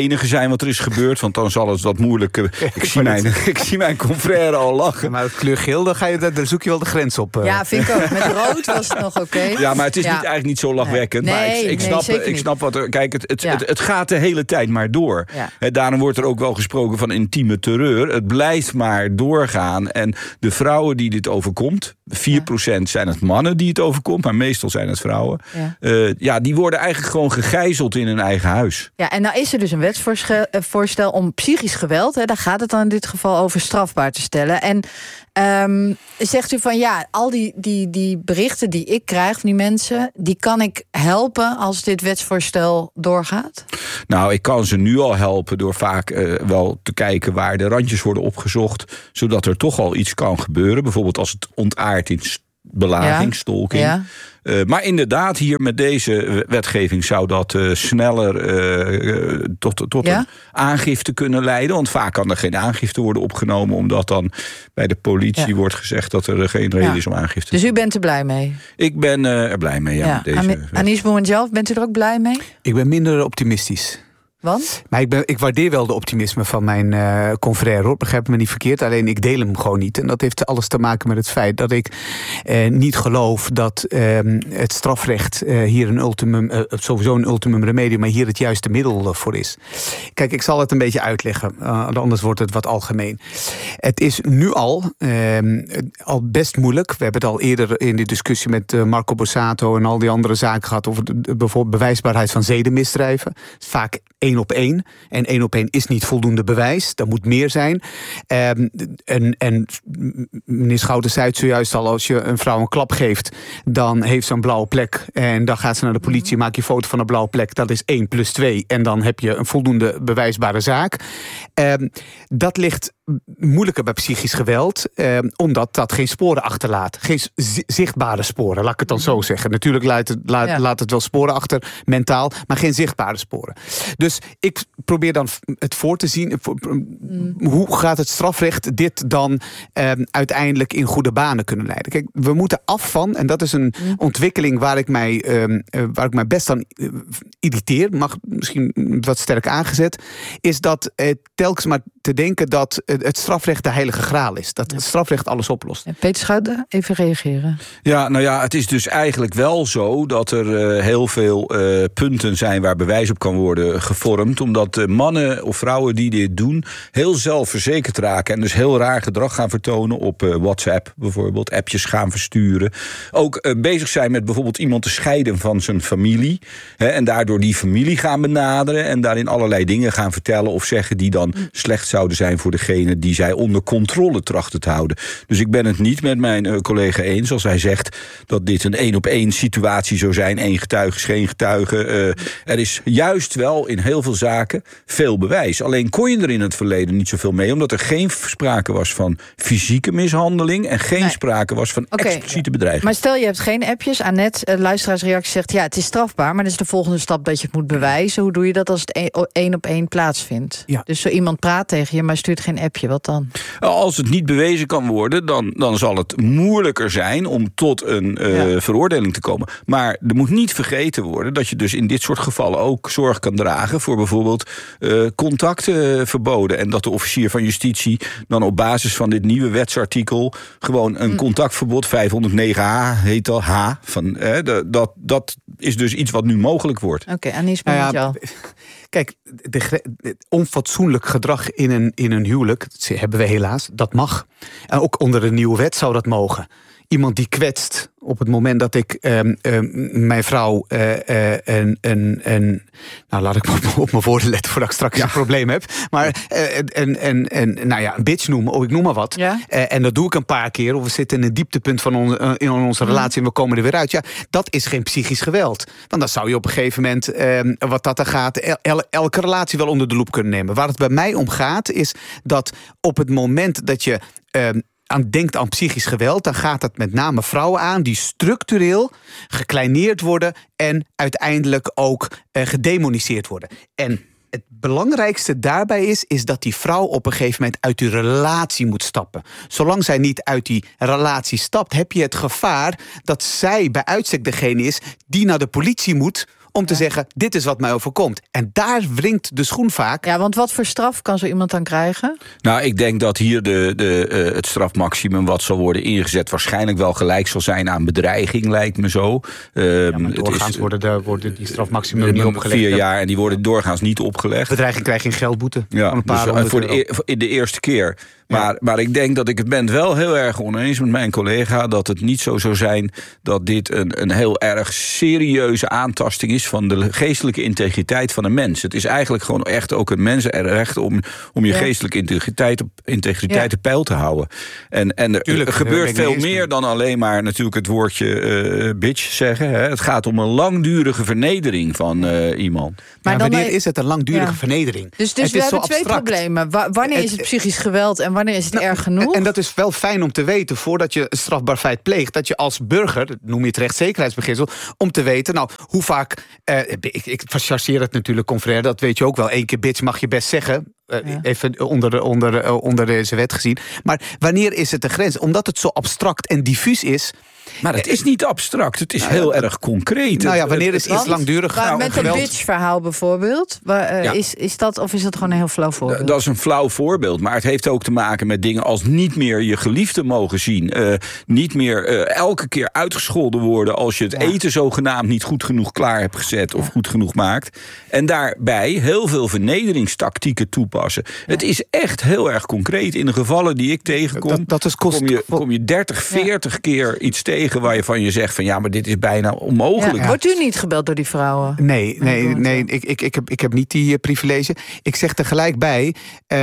zijn wat er is gebeurd. Want dan zal het wat moeilijk... Ik zie mijn confrère al lachen. Maar het kleur geel, daar zoek je wel de grens op. Ja, vind ik ook. Met rood was het nog oké. Ja, maar het is eigenlijk niet zo lachwekkend. Maar ik snap wat er... Kijk, het gaat de hele tijd maar door. Ja. Daarom wordt er ook wel gesproken van intieme terreur. Het blijft maar doorgaan. En de vrouwen die dit overkomt... 4% zijn het mannen die het overkomt, maar meestal zijn het vrouwen. Die worden eigenlijk gewoon gegijzeld in hun eigen huis. Ja, en nou is er dus een wetsvoorstel om psychisch geweld, daar gaat het dan in dit geval over, strafbaar te stellen. En zegt u van al die berichten die ik krijg van die mensen, die kan ik helpen als dit wetsvoorstel doorgaat? Nou, ik kan ze nu al helpen door vaak wel te kijken waar de randjes worden opgezocht, zodat er toch al iets kan gebeuren. Bijvoorbeeld als het ontaart in belaging, stalking. Ja. Maar inderdaad, hier met deze wetgeving zou dat sneller tot een aangifte kunnen leiden. Want vaak kan er geen aangifte worden opgenomen, omdat dan bij de politie wordt gezegd dat er geen reden is om aangifte te doen. Dus u bent er blij mee? Ik ben er blij mee, met deze. Anies Boumenjalf, bent u er ook blij mee? Ik ben minder optimistisch. Want? Maar ik waardeer wel de optimisme van mijn confrère, hoor. Begrijp me niet verkeerd, alleen ik deel hem gewoon niet. En dat heeft alles te maken met het feit dat ik niet geloof dat het strafrecht hier sowieso een ultimum remedium, maar hier het juiste middel voor is. Kijk, ik zal het een beetje uitleggen, anders wordt het wat algemeen. Het is nu al best moeilijk. We hebben het al eerder in de discussie met Marco Borsato en al die andere zaken gehad over bijvoorbeeld bewijsbaarheid van zedenmisdrijven. Vaak 1 op 1. En 1 op 1 is niet voldoende bewijs. Er moet meer zijn. En meneer Schouten zei het zojuist al, als je een vrouw een klap geeft, dan heeft ze een blauwe plek. En dan gaat ze naar de politie, maak je foto van een blauwe plek. Dat is 1 plus 2. En dan heb je een voldoende bewijsbare zaak. Dat ligt moeilijker bij psychisch geweld, omdat dat geen sporen achterlaat. Geen zichtbare sporen, laat ik het dan zo zeggen. Natuurlijk laat het wel sporen achter, mentaal, maar geen zichtbare sporen. Dus ik probeer dan het voor te zien. Hoe gaat het strafrecht dit dan uiteindelijk in goede banen kunnen leiden? Kijk, we moeten af van, en dat is een ontwikkeling waar ik mij best aan irriteer, mag misschien wat sterk aangezet, is dat telkens maar te denken dat het strafrecht de heilige graal is. Dat het strafrecht alles oplost. Peter Schouten, even reageren. Ja, nou ja, het is dus eigenlijk wel zo dat er heel veel punten zijn waar bewijs op kan worden gevormd, omdat mannen of vrouwen die dit doen heel zelfverzekerd raken en dus heel raar gedrag gaan vertonen op WhatsApp bijvoorbeeld, appjes gaan versturen. Ook bezig zijn met bijvoorbeeld iemand te scheiden van zijn familie, en daardoor die familie gaan benaderen en daarin allerlei dingen gaan vertellen of zeggen die dan slecht zouden zijn voor degene die zij onder controle trachten te houden. Dus ik ben het niet met mijn collega eens als hij zegt dat dit een 1-op-1 situatie zou zijn. 1 getuige is geen getuige. Er is juist wel in heel veel zaken veel bewijs. Alleen kon je er in het verleden niet zoveel mee, omdat er geen sprake was van fysieke mishandeling en geen sprake was van expliciete bedreiging. Maar stel je hebt geen appjes. Annette, luisteraarsreactie, zegt ja, het is strafbaar, maar dat is de volgende stap dat je het moet bewijzen. Hoe doe je dat als het 1-op-1 plaatsvindt? Ja. Dus zo iemand praat tegen je, maar stuurt geen appje. Wat dan? Als het niet bewezen kan worden, dan zal het moeilijker zijn om tot een veroordeling te komen. Maar er moet niet vergeten worden dat je dus in dit soort gevallen ook zorg kan dragen voor bijvoorbeeld contactverboden. En dat de officier van justitie dan op basis van dit nieuwe wetsartikel gewoon een contactverbod, 509H heet dat, dat is dus iets wat nu mogelijk wordt. Oké, Anies Boumenjalf. Kijk, onfatsoenlijk gedrag in een huwelijk, dat hebben we helaas, dat mag. En ook onder de nieuwe wet zou dat mogen. Iemand die kwetst op het moment dat ik mijn vrouw nou, laat ik op mijn woorden letten voordat ik straks een probleem heb. Maar een bitch noemen, ik noem maar wat. Ja? En dat doe ik een paar keer. Of we zitten in een dieptepunt van in onze relatie en we komen er weer uit. Ja, dat is geen psychisch geweld. Want dan zou je op een gegeven moment, wat dat er gaat, elke relatie wel onder de loep kunnen nemen. Waar het bij mij om gaat, is dat op het moment dat je denkt aan psychisch geweld, dan gaat het met name vrouwen aan die structureel gekleineerd worden en uiteindelijk ook gedemoniseerd worden. En het belangrijkste daarbij is dat die vrouw op een gegeven moment uit die relatie moet stappen. Zolang zij niet uit die relatie stapt, heb je het gevaar dat zij bij uitstek degene is die naar de politie moet om te zeggen, dit is wat mij overkomt. En daar wringt de schoen vaak. Ja, want wat voor straf kan zo iemand dan krijgen? Nou, ik denk dat hier het strafmaximum wat zal worden ingezet waarschijnlijk wel gelijk zal zijn aan bedreiging, lijkt me zo. Maar doorgaans worden die strafmaximum niet opgelegd. 4 jaar en die worden doorgaans niet opgelegd. Bedreiging krijg je een geldboete van een paar dus voor de eerste keer. Maar ik denk dat ik het ben wel heel erg oneens met mijn collega dat het niet zo zou zijn dat dit een heel erg serieuze aantasting is van de geestelijke integriteit van een mens. Het is eigenlijk gewoon echt ook een mensenrecht om je geestelijke integriteit op peil te houden. En er gebeurt veel meer dan alleen maar natuurlijk het woordje bitch zeggen. Hè. Het gaat om een langdurige vernedering van iemand. Maar wanneer is het een langdurige vernedering? Dus we hebben twee problemen. Wanneer is het psychisch geweld en wanneer is het erg genoeg? En dat is wel fijn om te weten voordat je een strafbaar feit pleegt, dat je als burger, dat noem je het rechtszekerheidsbeginsel, om te weten, hoe vaak, ik chargeer het natuurlijk confrère, dat weet je ook wel, 1 keer bitch mag je best zeggen. Even onder deze wet gezien. Maar wanneer is het de grens? Omdat het zo abstract en diffuus is. Maar het is niet abstract, het is heel erg concreet. Wanneer is iets langdurig? Met een bitch-verhaal bijvoorbeeld. Is dat of is dat gewoon een heel flauw voorbeeld? Dat is een flauw voorbeeld, maar het heeft ook te maken met dingen als niet meer je geliefde mogen zien. Niet meer elke keer uitgescholden worden als je het eten zogenaamd niet goed genoeg klaar hebt gezet of goed genoeg maakt. En daarbij heel veel vernederingstactieken toepassen. Het is echt heel erg concreet. In de gevallen die ik tegenkom, kom je 30, 40 keer iets tegen waarvan je zegt van maar dit is bijna onmogelijk. Wordt u niet gebeld door die vrouwen? Nee, ik heb niet die privilege. Ik zeg tegelijk bij,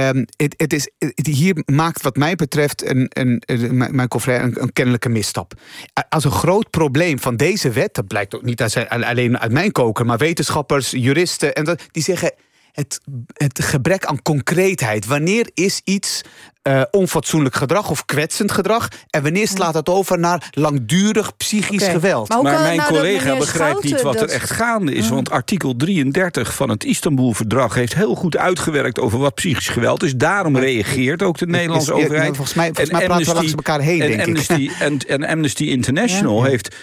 hier maakt wat mij betreft mijn confrère een kennelijke misstap. Als een groot probleem van deze wet, dat blijkt ook niet alleen uit mijn koker, maar wetenschappers, juristen, die zeggen het gebrek aan concreetheid. Wanneer is iets onfatsoenlijk gedrag of kwetsend gedrag en wanneer slaat het over naar langdurig psychisch geweld? Maar mijn collega begrijpt niet wat er echt gaande is, want artikel 33 van het Istanbul-verdrag heeft heel goed uitgewerkt over wat psychisch geweld is. Daarom reageert ook de Nederlandse overheid. Volgens mij praten we langs elkaar heen, denk ik. En Amnesty International heeft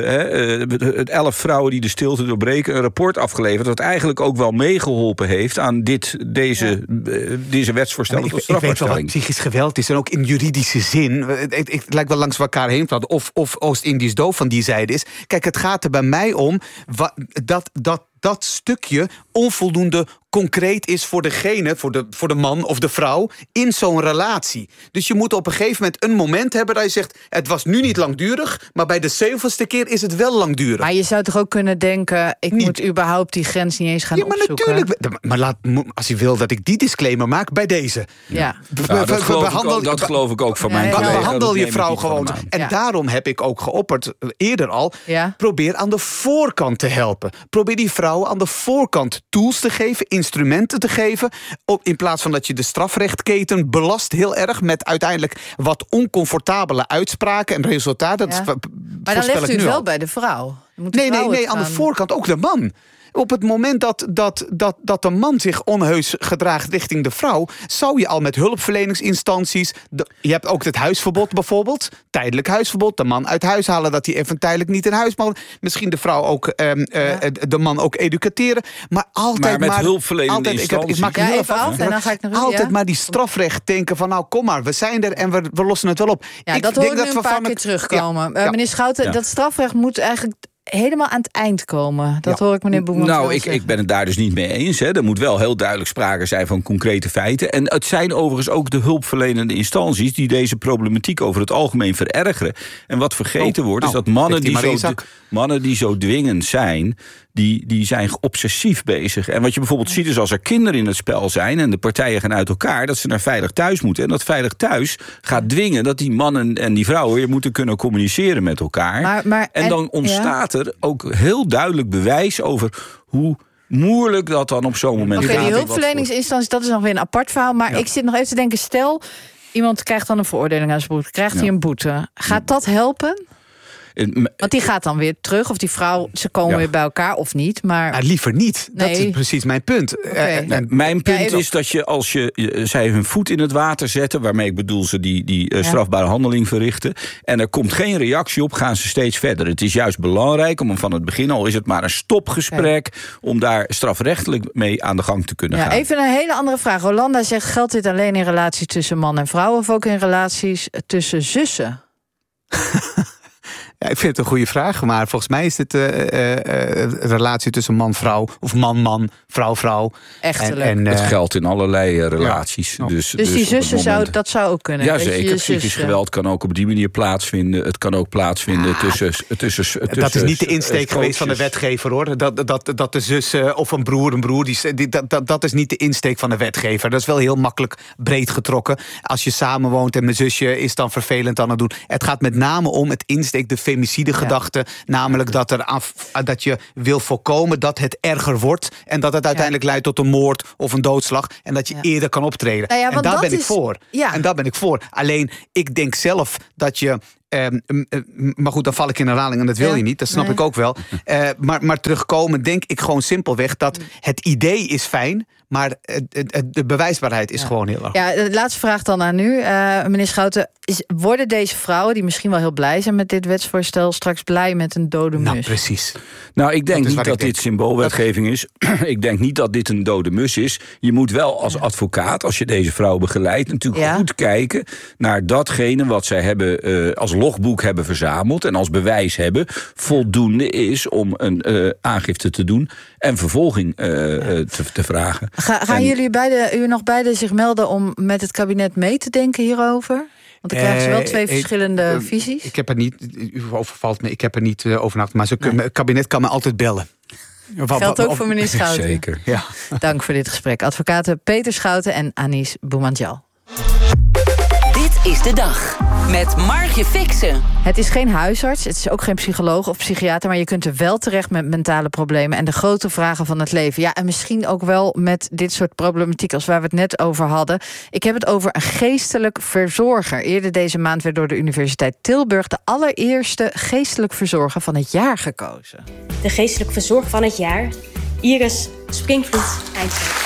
11 vrouwen die de stilte doorbreken een rapport afgeleverd dat eigenlijk ook wel meegeholpen heeft aan deze wetsvoorstellen tot strafbaarstelling. Psychisch geweld is en ook in juridische zin. Het lijkt wel langs elkaar heen praten. Of Oost-Indisch doof van die zijde is. Kijk, het gaat er bij mij om dat stukje onvoldoende concreet is voor degene, voor de man of de vrouw in zo'n relatie. Dus je moet op een gegeven moment een moment hebben dat je zegt, het was nu niet langdurig, maar bij de 7e keer is het wel langdurig. Maar je zou toch ook kunnen denken, moet überhaupt die grens niet eens gaan opzoeken? Natuurlijk. Maar als je wil dat ik die disclaimer maak, bij deze. Ja. Dat geloof ik ook van mijn collega. Behandel je vrouw gewoon. En daarom heb ik ook geopperd, eerder al, probeer aan de voorkant te helpen. Probeer die vrouwen aan de voorkant tools te geven, instrumenten te geven, in plaats van dat je de strafrechtketen belast heel erg met uiteindelijk wat oncomfortabele uitspraken en resultaten. Maar dan legt u het wel bij de vrouw. Nee, aan de voorkant ook de man. Op het moment dat de man zich onheus gedraagt richting de vrouw, zou je al met hulpverleningsinstanties, je hebt ook het huisverbod bijvoorbeeld, tijdelijk huisverbod, de man uit huis halen dat hij even tijdelijk niet in huis mag. Misschien de vrouw ook, de man ook educateren. Maar altijd met hulpverlenende instanties. Altijd maar die strafrecht denken van kom maar, we zijn er en we lossen het wel op. Ja, dat hoor ik nu een paar keer terugkomen. Meneer Schouten, dat strafrecht moet eigenlijk helemaal aan het eind komen. Dat hoor ik meneer Boemans wel zeggen. Ik ben het daar dus niet mee eens. Er moet wel heel duidelijk sprake zijn van concrete feiten. En het zijn overigens ook de hulpverlenende instanties die deze problematiek over het algemeen verergeren. En wat vergeten wordt, is dat mannen die zo dwingend zijn, die zijn obsessief bezig. En wat je bijvoorbeeld ziet is als er kinderen in het spel zijn en de partijen gaan uit elkaar, dat ze naar veilig thuis moeten. En dat veilig thuis gaat dwingen dat die mannen en die vrouwen weer moeten kunnen communiceren met elkaar. En dan ontstaat er ook heel duidelijk bewijs over hoe moeilijk dat dan op zo'n moment gaat. Die hulpverleningsinstanties, dat is nog weer een apart verhaal. Maar ik zit nog even te denken, stel, iemand krijgt dan een veroordeling aan zijn boete. Krijgt hij een boete. Gaat dat helpen? Want die gaat dan weer terug, of die vrouw, ze komen weer bij elkaar of niet. Maar liever niet. Dat is precies mijn punt. Mijn punt is dat als zij hun voet in het water zetten, waarmee ik bedoel ze die strafbare handeling verrichten, en er komt geen reactie op, gaan ze steeds verder. Het is juist belangrijk om van het begin, al is het maar een stopgesprek, om daar strafrechtelijk mee aan de gang te kunnen gaan. Even een hele andere vraag. Rolanda zegt, geldt dit alleen in relaties tussen man en vrouw of ook in relaties tussen zussen? Ja, ik vind het een goede vraag, maar volgens mij is het relatie tussen man-vrouw of man-man, vrouw-vrouw. Echtelijk. Het geldt in allerlei relaties. Ja. Dus die zussen zou ook kunnen? Ja, zeker. Psychisch geweld kan ook op die manier plaatsvinden. Het kan ook plaatsvinden tussen dat is niet de insteek geweest van de wetgever, hoor. Dat de zus of een broer, dat is niet de insteek van de wetgever. Dat is wel heel makkelijk breed getrokken. Als je samenwoont en mijn zusje is dan vervelend aan het doen. Het gaat met name om het insteek, de femicide gedachte. Namelijk dat je wil voorkomen dat het erger wordt. En dat het uiteindelijk leidt tot een moord of een doodslag. En dat je eerder kan optreden. Nou ja, en daar ben ik voor. Ja. En daar ben ik voor. Alleen, ik denk zelf dat je... maar goed, dan val ik in herhaling en dat wil je niet. Dat snap ik ook wel. Maar terugkomen denk ik gewoon simpelweg dat het idee is fijn, maar de bewijsbaarheid is gewoon heel erg. Ja, de laatste vraag dan aan u, meneer Schouten. Worden deze vrouwen, die misschien wel heel blij zijn met dit wetsvoorstel, straks blij met een dode mus? Nou, precies. Nou, ik denk niet dat dit symboolwetgeving is. Ik denk niet dat dit een dode mus is. Je moet wel als advocaat, als je deze vrouw begeleidt, natuurlijk goed kijken naar datgene wat zij hebben als logboek hebben verzameld en als bewijs hebben, voldoende is om een aangifte te doen en vervolging te vragen. Gaan u nog beiden zich melden om met het kabinet mee te denken hierover? Want dan krijgen ze wel twee verschillende visies. Ik heb er niet, u overvalt me, ik heb er niet over nagedacht. Maar het kabinet kan me altijd bellen. Geldt ook voor meneer Schouten. Zeker. Ja. Dank voor dit gesprek. Advocaten Peter Schouten en Anis Boumandjal. Dit is de dag met Margje Fixen. Het is geen huisarts, het is ook geen psycholoog of psychiater, maar je kunt er wel terecht met mentale problemen en de grote vragen van het leven. Ja, en misschien ook wel met dit soort problematiek als waar we het net over hadden. Ik heb het over een geestelijk verzorger. Eerder deze maand werd door de Universiteit Tilburg de allereerste geestelijk verzorger van het jaar gekozen. De geestelijk verzorger van het jaar, Iris Springvloed-Heinsdijk.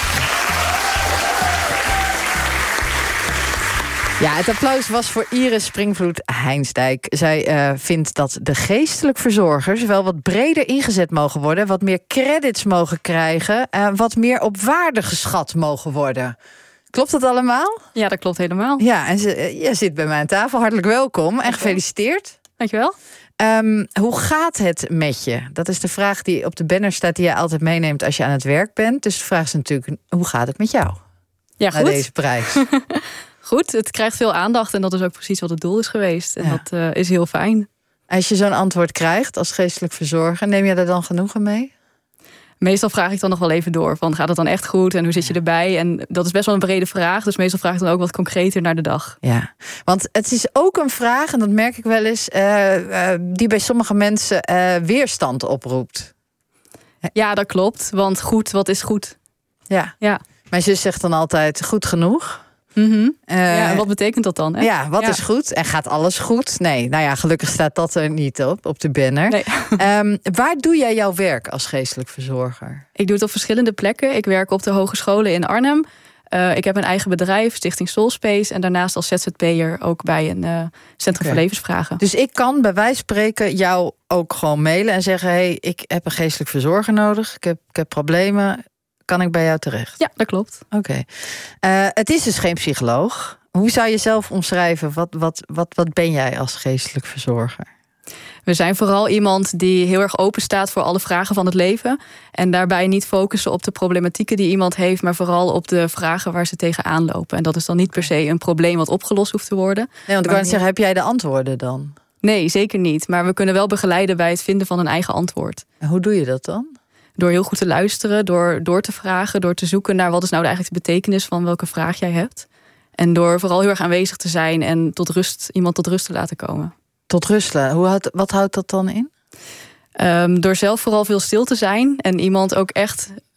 Ja, het applaus was voor Iris Springvloed-Heinsdijk. Zij vindt dat de geestelijk verzorgers wel wat breder ingezet mogen worden, wat meer credits mogen krijgen, wat meer op waarde geschat mogen worden. Klopt dat allemaal? Ja, dat klopt helemaal. Ja, en je zit bij mij aan tafel. Hartelijk welkom en gefeliciteerd. Dankjewel. Hoe gaat het met je? Dat is de vraag die op de banner staat, die je altijd meeneemt als je aan het werk bent. Dus de vraag is natuurlijk, hoe gaat het met jou? Ja, goed. Na deze prijs. Goed, het krijgt veel aandacht en dat is ook precies wat het doel is geweest. En dat is heel fijn. Als je zo'n antwoord krijgt als geestelijk verzorger, neem je daar dan genoegen mee? Meestal vraag ik dan nog wel even door. Van, gaat het dan echt goed en hoe zit je erbij? En dat is best wel een brede vraag. Dus meestal vraag ik dan ook wat concreter naar de dag. Ja, want het is ook een vraag, en dat merk ik wel eens, die bij sommige mensen weerstand oproept. Ja, dat klopt. Want goed, wat is goed? Ja. Mijn zus zegt dan altijd, goed genoeg? Mm-hmm. En wat betekent dat dan? Hè? Ja, wat is goed? En gaat alles goed? Nee, nou ja, gelukkig staat dat er niet op de banner. Nee. Waar doe jij jouw werk als geestelijk verzorger? Ik doe het op verschillende plekken. Ik werk op de hogescholen in Arnhem. Ik heb een eigen bedrijf, Stichting Soulspace. En daarnaast als ZZP'er ook bij een Centrum voor Levensvragen. Dus ik kan bij wijze van spreken jou ook gewoon mailen en zeggen, hey, ik heb een geestelijk verzorger nodig. Ik heb problemen. Kan ik bij jou terecht? Ja, dat klopt. Oké. Het is dus geen psycholoog. Hoe zou je zelf omschrijven? Wat ben jij als geestelijk verzorger? We zijn vooral iemand die heel erg open staat voor alle vragen van het leven. En daarbij niet focussen op de problematieken die iemand heeft, maar vooral op de vragen waar ze tegenaan lopen. En dat is dan niet per se een probleem wat opgelost hoeft te worden. Nee, want ik wou zeggen, heb jij de antwoorden dan? Nee, zeker niet. Maar we kunnen wel begeleiden bij het vinden van een eigen antwoord. En hoe doe je dat dan? Door heel goed te luisteren, door te vragen, door te zoeken naar wat is nou eigenlijk de betekenis van welke vraag jij hebt. En door vooral heel erg aanwezig te zijn en iemand tot rust te laten komen. Tot rust laten? Wat houdt dat dan in? Door zelf vooral veel stil te zijn en iemand ook echt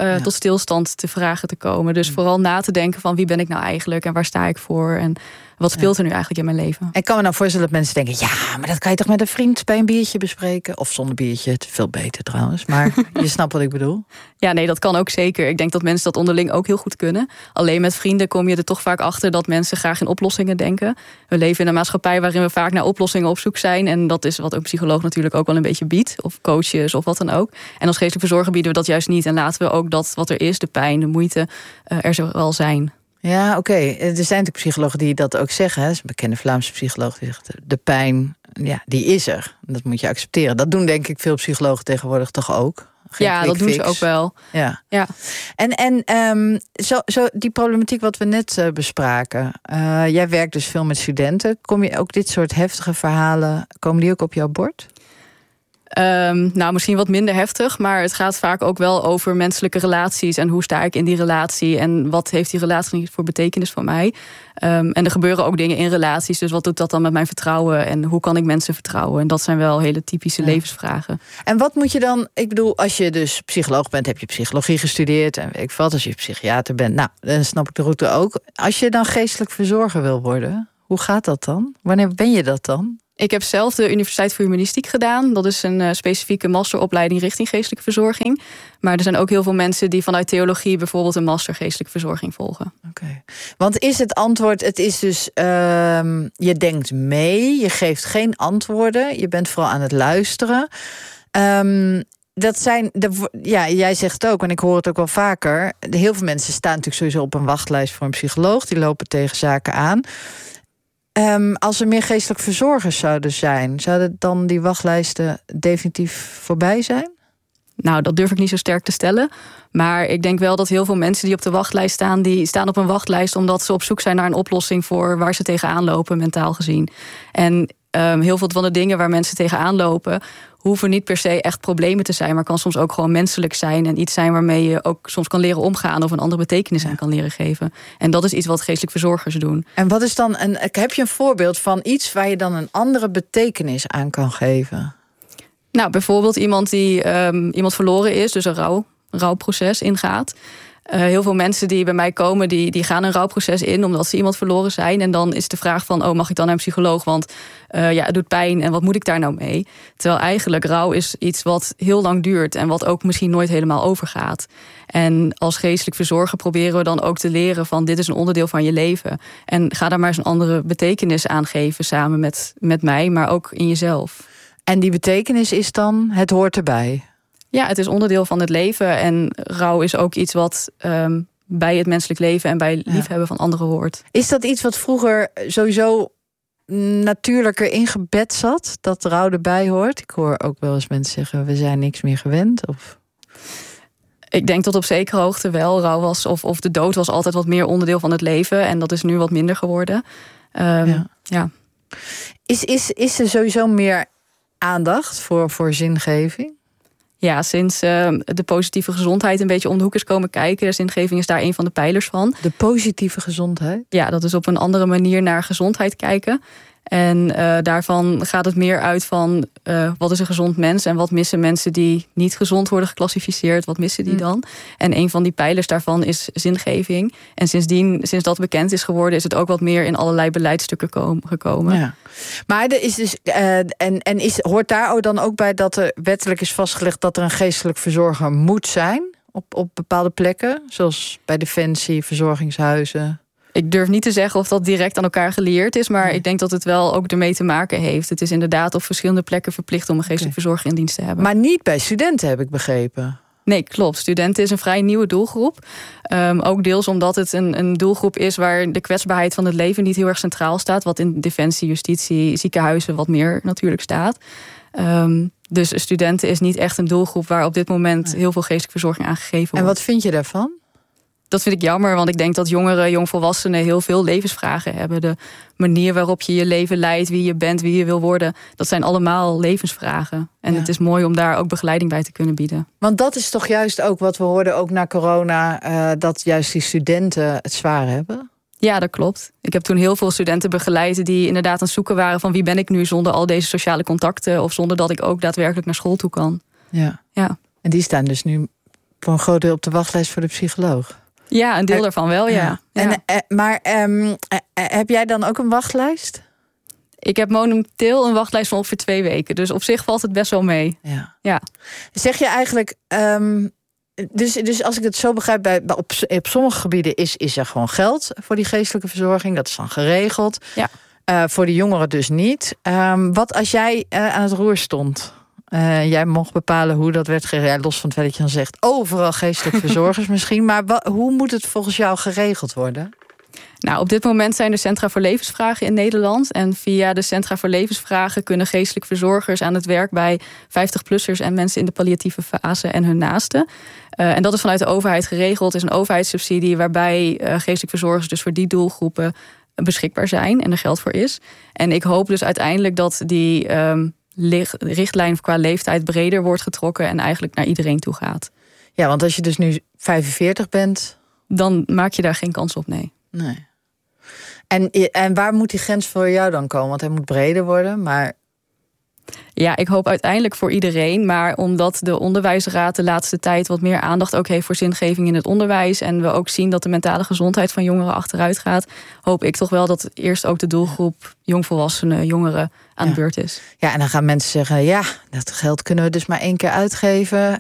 tot stilstand te vragen te komen. Dus vooral na te denken van wie ben ik nou eigenlijk en waar sta ik voor en wat speelt er nu eigenlijk in mijn leven. En ik kan me nou voorstellen dat mensen denken, ja, maar dat kan je toch met een vriend bij een biertje bespreken? Of zonder biertje, het is veel beter trouwens. Maar je snapt wat ik bedoel. Ja, nee, dat kan ook zeker. Ik denk dat mensen dat onderling ook heel goed kunnen. Alleen met vrienden kom je er toch vaak achter dat mensen graag in oplossingen denken. We leven in een maatschappij waarin we vaak naar oplossingen op zoek zijn. En dat is wat een psycholoog natuurlijk ook wel een beetje biedt. Of coaches of wat dan ook. En als geestelijk verzorger bieden we dat juist niet. En laten we ook dat wat er is, de pijn, de moeite, er wel zijn. Ja, oké. Er zijn natuurlijk psychologen die dat ook zeggen. Hè. Een bekende Vlaamse psycholoog die zegt, de pijn, ja, die is er. Dat moet je accepteren. Dat doen denk ik veel psychologen tegenwoordig toch ook. Ja, dat doen ze ook wel. Ja. En zo die problematiek wat we net bespraken. Jij werkt dus veel met studenten. Kom je ook dit soort heftige verhalen, komen die ook op jouw bord? Nou, misschien wat minder heftig, maar het gaat vaak ook wel over menselijke relaties en hoe sta ik in die relatie en wat heeft die relatie voor betekenis voor mij. En er gebeuren ook dingen in relaties, dus wat doet dat dan met mijn vertrouwen en hoe kan ik mensen vertrouwen? En dat zijn wel hele typische levensvragen. En wat moet je dan, ik bedoel, als je dus psycholoog bent, heb je psychologie gestudeerd en weet ik wat, als je psychiater bent, nou, dan snap ik de route ook. Als je dan geestelijk verzorger wil worden, hoe gaat dat dan? Wanneer ben je dat dan? Ik heb zelf de Universiteit voor Humanistiek gedaan. Dat is een specifieke masteropleiding richting geestelijke verzorging. Maar er zijn ook heel veel mensen die vanuit theologie bijvoorbeeld een master geestelijke verzorging volgen. Oké. Want is het antwoord, het is dus, je denkt mee, je geeft geen antwoorden, je bent vooral aan het luisteren. Dat zijn, jij zegt het ook, en ik hoor het ook wel vaker. Heel veel mensen staan natuurlijk sowieso op een wachtlijst voor een psycholoog. Die lopen tegen zaken aan. Als er meer geestelijk verzorgers zouden zijn, zouden dan die wachtlijsten definitief voorbij zijn? Nou, dat durf ik niet zo sterk te stellen. Maar ik denk wel dat heel veel mensen die op de wachtlijst staan, die staan op een wachtlijst omdat ze op zoek zijn naar een oplossing voor waar ze tegenaan lopen, mentaal gezien. En heel veel van de dingen waar mensen tegenaan lopen hoeven niet per se echt problemen te zijn, maar kan soms ook gewoon menselijk zijn en iets zijn waarmee je ook soms kan leren omgaan of een andere betekenis aan kan leren geven. En dat is iets wat geestelijk verzorgers doen. En wat is dan heb je een voorbeeld van iets waar je dan een andere betekenis aan kan geven? Nou, bijvoorbeeld iemand die iemand verloren is, dus een rouwproces ingaat. Heel veel mensen die bij mij komen, die gaan een rouwproces in omdat ze iemand verloren zijn. En dan is de vraag van, mag ik dan naar een psycholoog? Want het doet pijn en wat moet ik daar nou mee? Terwijl eigenlijk rouw is iets wat heel lang duurt en wat ook misschien nooit helemaal overgaat. En als geestelijk verzorger proberen we dan ook te leren van dit is een onderdeel van je leven. En ga daar maar eens een andere betekenis aan geven samen met mij, maar ook in jezelf. En die betekenis is dan, het hoort erbij. Ja, het is onderdeel van het leven. En rouw is ook iets wat bij het menselijk leven en bij liefhebben van anderen hoort. Is dat iets wat vroeger sowieso natuurlijker ingebed zat? Dat rouw erbij hoort? Ik hoor ook wel eens mensen zeggen, we zijn niks meer gewend. Of... Ik denk tot op zekere hoogte wel. Rouw was, of de dood was altijd wat meer onderdeel van het leven. En dat is nu wat minder geworden. Ja. Is er sowieso meer aandacht voor zingeving? Ja, sinds de positieve gezondheid een beetje om de hoek is komen kijken. Zingeving is daar een van de pijlers van. De positieve gezondheid? Ja, dat is op een andere manier naar gezondheid kijken. En daarvan gaat het meer uit van wat is een gezond mens en wat missen mensen die niet gezond worden geclassificeerd, wat missen die dan? En een van die pijlers daarvan is zingeving. En sinds dat bekend is geworden, is het ook wat meer in allerlei beleidsstukken gekomen. Ja. Maar er is dus hoort daar dan ook bij dat er wettelijk is vastgelegd dat er een geestelijk verzorger moet zijn op bepaalde plekken, zoals bij Defensie, verzorgingshuizen? Ik durf niet te zeggen of dat direct aan elkaar gelieerd is, maar ik denk dat het wel ook ermee te maken heeft. Het is inderdaad op verschillende plekken verplicht om een geestelijk verzorger in dienst te hebben. Maar niet bij studenten, heb ik begrepen. Nee, klopt. Studenten is een vrij nieuwe doelgroep. Ook deels omdat het een doelgroep is waar de kwetsbaarheid van het leven niet heel erg centraal staat, wat in defensie, justitie, ziekenhuizen wat meer natuurlijk staat. Dus studenten is niet echt een doelgroep waar op dit moment heel veel geestelijke verzorging aan gegeven wordt. En wat vind je daarvan? Dat vind ik jammer, want ik denk dat jongeren, jongvolwassenen heel veel levensvragen hebben. De manier waarop je je leven leidt, wie je bent, wie je wil worden, dat zijn allemaal levensvragen. En het is mooi om daar ook begeleiding bij te kunnen bieden. Want dat is toch juist ook wat we hoorden, ook na corona, dat juist die studenten het zwaar hebben? Ja, dat klopt. Ik heb toen heel veel studenten begeleid die inderdaad aan het zoeken waren van wie ben ik nu zonder al deze sociale contacten of zonder dat ik ook daadwerkelijk naar school toe kan. Ja. En die staan dus nu voor een groot deel op de wachtlijst voor de psycholoog. Ja, een deel daarvan wel, ja. Maar heb jij dan ook een wachtlijst? Ik heb momenteel een wachtlijst van ongeveer 2 weken. Dus op zich valt het best wel mee. Ja. Zeg je eigenlijk... Dus als ik het zo begrijp, op sommige gebieden is er gewoon geld voor die geestelijke verzorging. Dat is dan geregeld. Ja. Voor de jongeren dus niet. Wat als jij aan het roer stond? Jij mocht bepalen hoe dat werd geregeld. Los van het feit dat je dan zegt, overal geestelijke verzorgers misschien. Maar hoe moet het volgens jou geregeld worden? Nou, op dit moment zijn er Centra voor Levensvragen in Nederland. En via de Centra voor Levensvragen kunnen geestelijk verzorgers aan het werk bij 50-plussers en mensen in de palliatieve fase en hun naasten. En dat is vanuit de overheid geregeld. Het is een overheidssubsidie waarbij geestelijk verzorgers dus voor die doelgroepen beschikbaar zijn en er geld voor is. En ik hoop dus uiteindelijk dat die richtlijn qua leeftijd breder wordt getrokken en eigenlijk naar iedereen toe gaat. Ja, want als je dus nu 45 bent, dan maak je daar geen kans op, nee. En waar moet die grens voor jou dan komen? Want hij moet breder worden, maar... Ja, ik hoop uiteindelijk voor iedereen. Maar omdat de onderwijsraad de laatste tijd wat meer aandacht ook heeft voor zingeving in het onderwijs, en we ook zien dat de mentale gezondheid van jongeren achteruit gaat, hoop ik toch wel dat eerst ook de doelgroep jongvolwassenen, jongeren aan de beurt is. Ja, en dan gaan mensen zeggen, ja, dat geld kunnen we dus maar 1 keer uitgeven.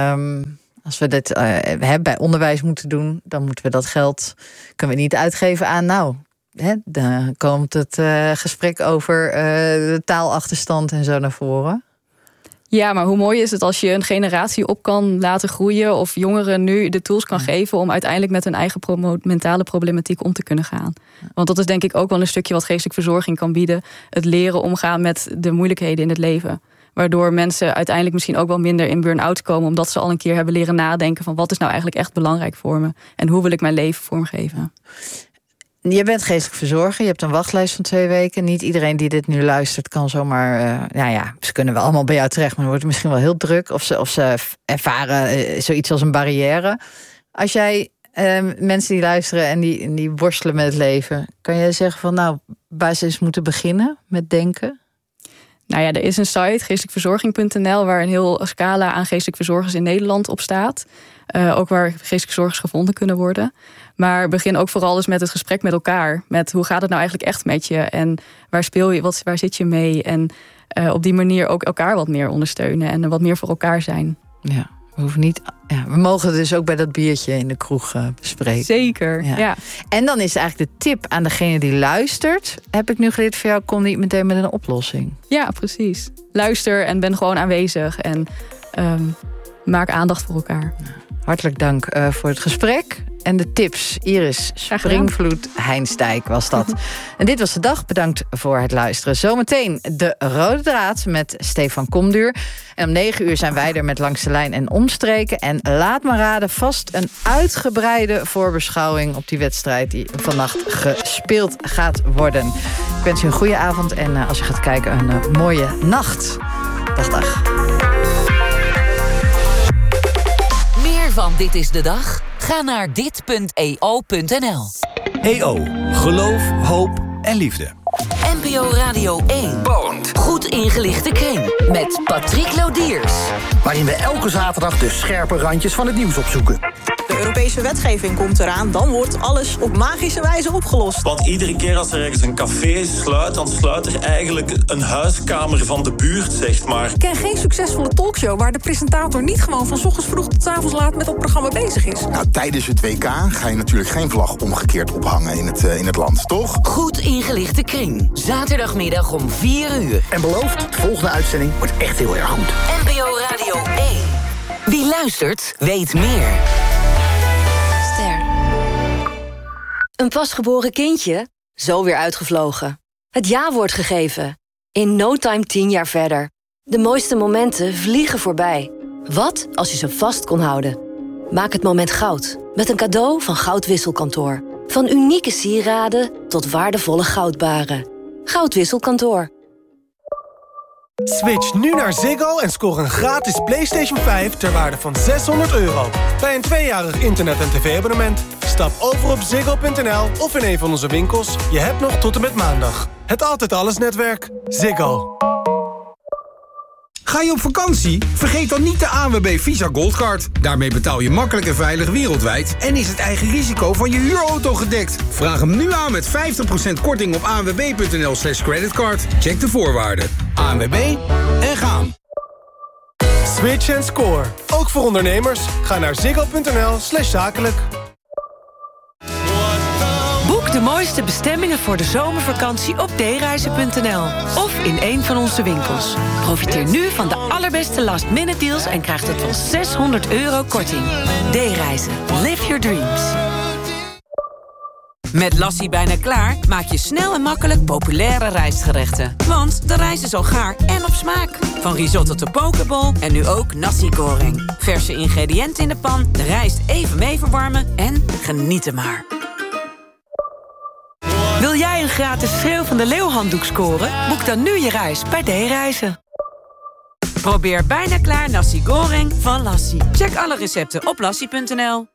Als we dit bij onderwijs moeten doen, dan moeten we dat geld kunnen we niet uitgeven aan dan komt het gesprek over de taalachterstand en zo naar voren. Ja, maar hoe mooi is het als je een generatie op kan laten groeien, of jongeren nu de tools kan geven om uiteindelijk met hun eigen mentale problematiek om te kunnen gaan. Want dat is denk ik ook wel een stukje wat geestelijke verzorging kan bieden. Het leren omgaan met de moeilijkheden in het leven. Waardoor mensen uiteindelijk misschien ook wel minder in burn-out komen, omdat ze al een keer hebben leren nadenken van wat is nou eigenlijk echt belangrijk voor me en hoe wil ik mijn leven vormgeven. Je bent geestelijk verzorger, je hebt een wachtlijst van 2 weken. Niet iedereen die dit nu luistert kan zomaar... ze kunnen wel allemaal bij jou terecht, maar dan wordt het misschien wel heel druk. Of ze ervaren zoiets als een barrière. Als jij mensen die luisteren en die worstelen met het leven, kan jij zeggen van waar ze eens moeten beginnen met denken? Nou ja, er is een site, geestelijkverzorging.nl, waar een heel scala aan geestelijk verzorgers in Nederland op staat. Ook waar geestelijke verzorgers gevonden kunnen worden. Maar begin ook vooral eens met het gesprek met elkaar. Met hoe gaat het nou eigenlijk echt met je? En waar speel je? Waar zit je mee? En op die manier ook elkaar wat meer ondersteunen. En wat meer voor elkaar zijn. Ja, we hoeven niet... Ja, we mogen het dus ook bij dat biertje in de kroeg bespreken. Zeker, ja. En dan is eigenlijk de tip aan degene die luistert. Heb ik nu geleerd van jou, kom niet meteen met een oplossing. Ja, precies. Luister en ben gewoon aanwezig. En maak aandacht voor elkaar. Hartelijk dank voor het gesprek en de tips. Iris Springvloed-Heinsdijk was dat. En dit was de dag. Bedankt voor het luisteren. Zometeen de Rode Draad met Stefan Komduur. En om 9 uur zijn wij er met Langs de Lijn en Omstreken. En laat maar raden, vast een uitgebreide voorbeschouwing op die wedstrijd die vannacht gespeeld gaat worden. Ik wens u een goede avond en als u gaat kijken, een mooie nacht. Dag. Van Dit is de Dag? Ga naar dit.eo.nl. EO. Geloof, hoop en liefde. NPO Radio 1. Bond. Goed ingelichte kring. Met Patrick Lodiers. Waarin we elke zaterdag de scherpe randjes van het nieuws opzoeken. De Europese wetgeving komt eraan, dan wordt alles op magische wijze opgelost. Want iedere keer als er ergens een café sluit, dan sluit er eigenlijk een huiskamer van de buurt, zeg maar. Ik ken geen succesvolle talkshow waar de presentator niet gewoon van 's ochtends vroeg tot 's avonds laat met het programma bezig is. Nou, tijdens het WK ga je natuurlijk geen vlag omgekeerd ophangen in het land, toch? Goed ingelichte kring. Zaterdagmiddag om 4 uur. En beloofd, de volgende uitzending wordt echt heel erg goed. NPO Radio 1. Wie luistert, weet meer. Een pasgeboren kindje? Zo weer uitgevlogen. Het ja-woord gegeven. In no time 10 jaar verder. De mooiste momenten vliegen voorbij. Wat als je ze vast kon houden? Maak het moment goud. Met een cadeau van Goudwisselkantoor. Van unieke sieraden tot waardevolle goudbaren. Goudwisselkantoor. Switch nu naar Ziggo en score een gratis PlayStation 5 ter waarde van €600. Bij een 2-jarig internet- en tv-abonnement. Stap over op ziggo.nl of in een van onze winkels. Je hebt nog tot en met maandag. Het Altijd Alles netwerk. Ziggo. Ga je op vakantie? Vergeet dan niet de ANWB Visa Goldcard. Daarmee betaal je makkelijk en veilig wereldwijd en is het eigen risico van je huurauto gedekt. Vraag hem nu aan met 50% korting op anwb.nl/creditcard. Check de voorwaarden. ANWB en gaan. Switch en score. Ook voor ondernemers. Ga naar ziggo.nl/zakelijk. Boek de mooiste bestemmingen voor de zomervakantie op dereizen.nl of in een van onze winkels. Profiteer nu van de allerbeste last-minute deals en krijg tot wel €600 korting. D-reizen. Live your dreams. Met Lassie bijna klaar maak je snel en makkelijk populaire rijstgerechten. Want de rijst is al gaar en op smaak. Van risotto tot pokeball en nu ook nasi goreng. Verse ingrediënten in de pan, de rijst even mee verwarmen en genieten maar. Wil jij een gratis Schreeuw van de Leeuw handdoek scoren? Boek dan nu je reis bij D-reizen. Probeer bijna klaar nasi goreng van Lassie. Check alle recepten op lassie.nl.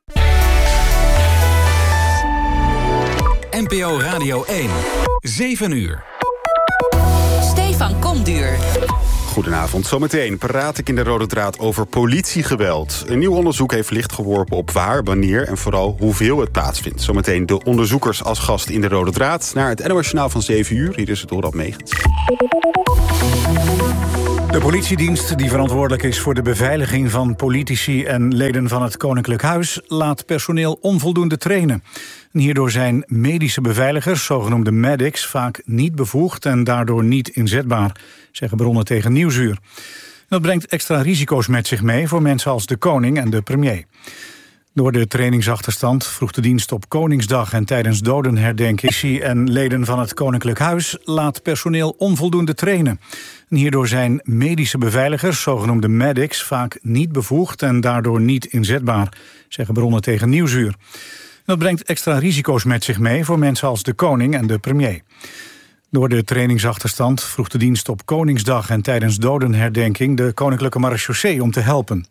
NPO Radio 1. 7 uur. Stefan Komduur. Goedenavond. Zometeen praat ik in de Rode Draad over politiegeweld. Een nieuw onderzoek heeft licht geworpen op waar, wanneer en vooral hoeveel het plaatsvindt. Zometeen de onderzoekers als gast in de Rode Draad. Naar het NOS Journaal van 7 uur. Hier is het Dorald Megens. De politiedienst, die verantwoordelijk is voor de beveiliging van politici en leden van het Koninklijk Huis, laat personeel onvoldoende trainen. En hierdoor zijn medische beveiligers, zogenoemde medics, vaak niet bevoegd en daardoor niet inzetbaar, zeggen bronnen tegen Nieuwsuur. Dat brengt extra risico's met zich mee voor mensen als de koning en de premier. Door de trainingsachterstand vroeg de dienst op Koningsdag en tijdens dodenherdenking en leden van het Koninklijk Huis laat personeel onvoldoende trainen. En hierdoor zijn medische beveiligers, zogenoemde medics, vaak niet bevoegd en daardoor niet inzetbaar, zeggen bronnen tegen Nieuwsuur. Dat brengt extra risico's met zich mee voor mensen als de koning en de premier. Door de trainingsachterstand vroeg de dienst op Koningsdag en tijdens dodenherdenking de Koninklijke Marechaussee om te helpen.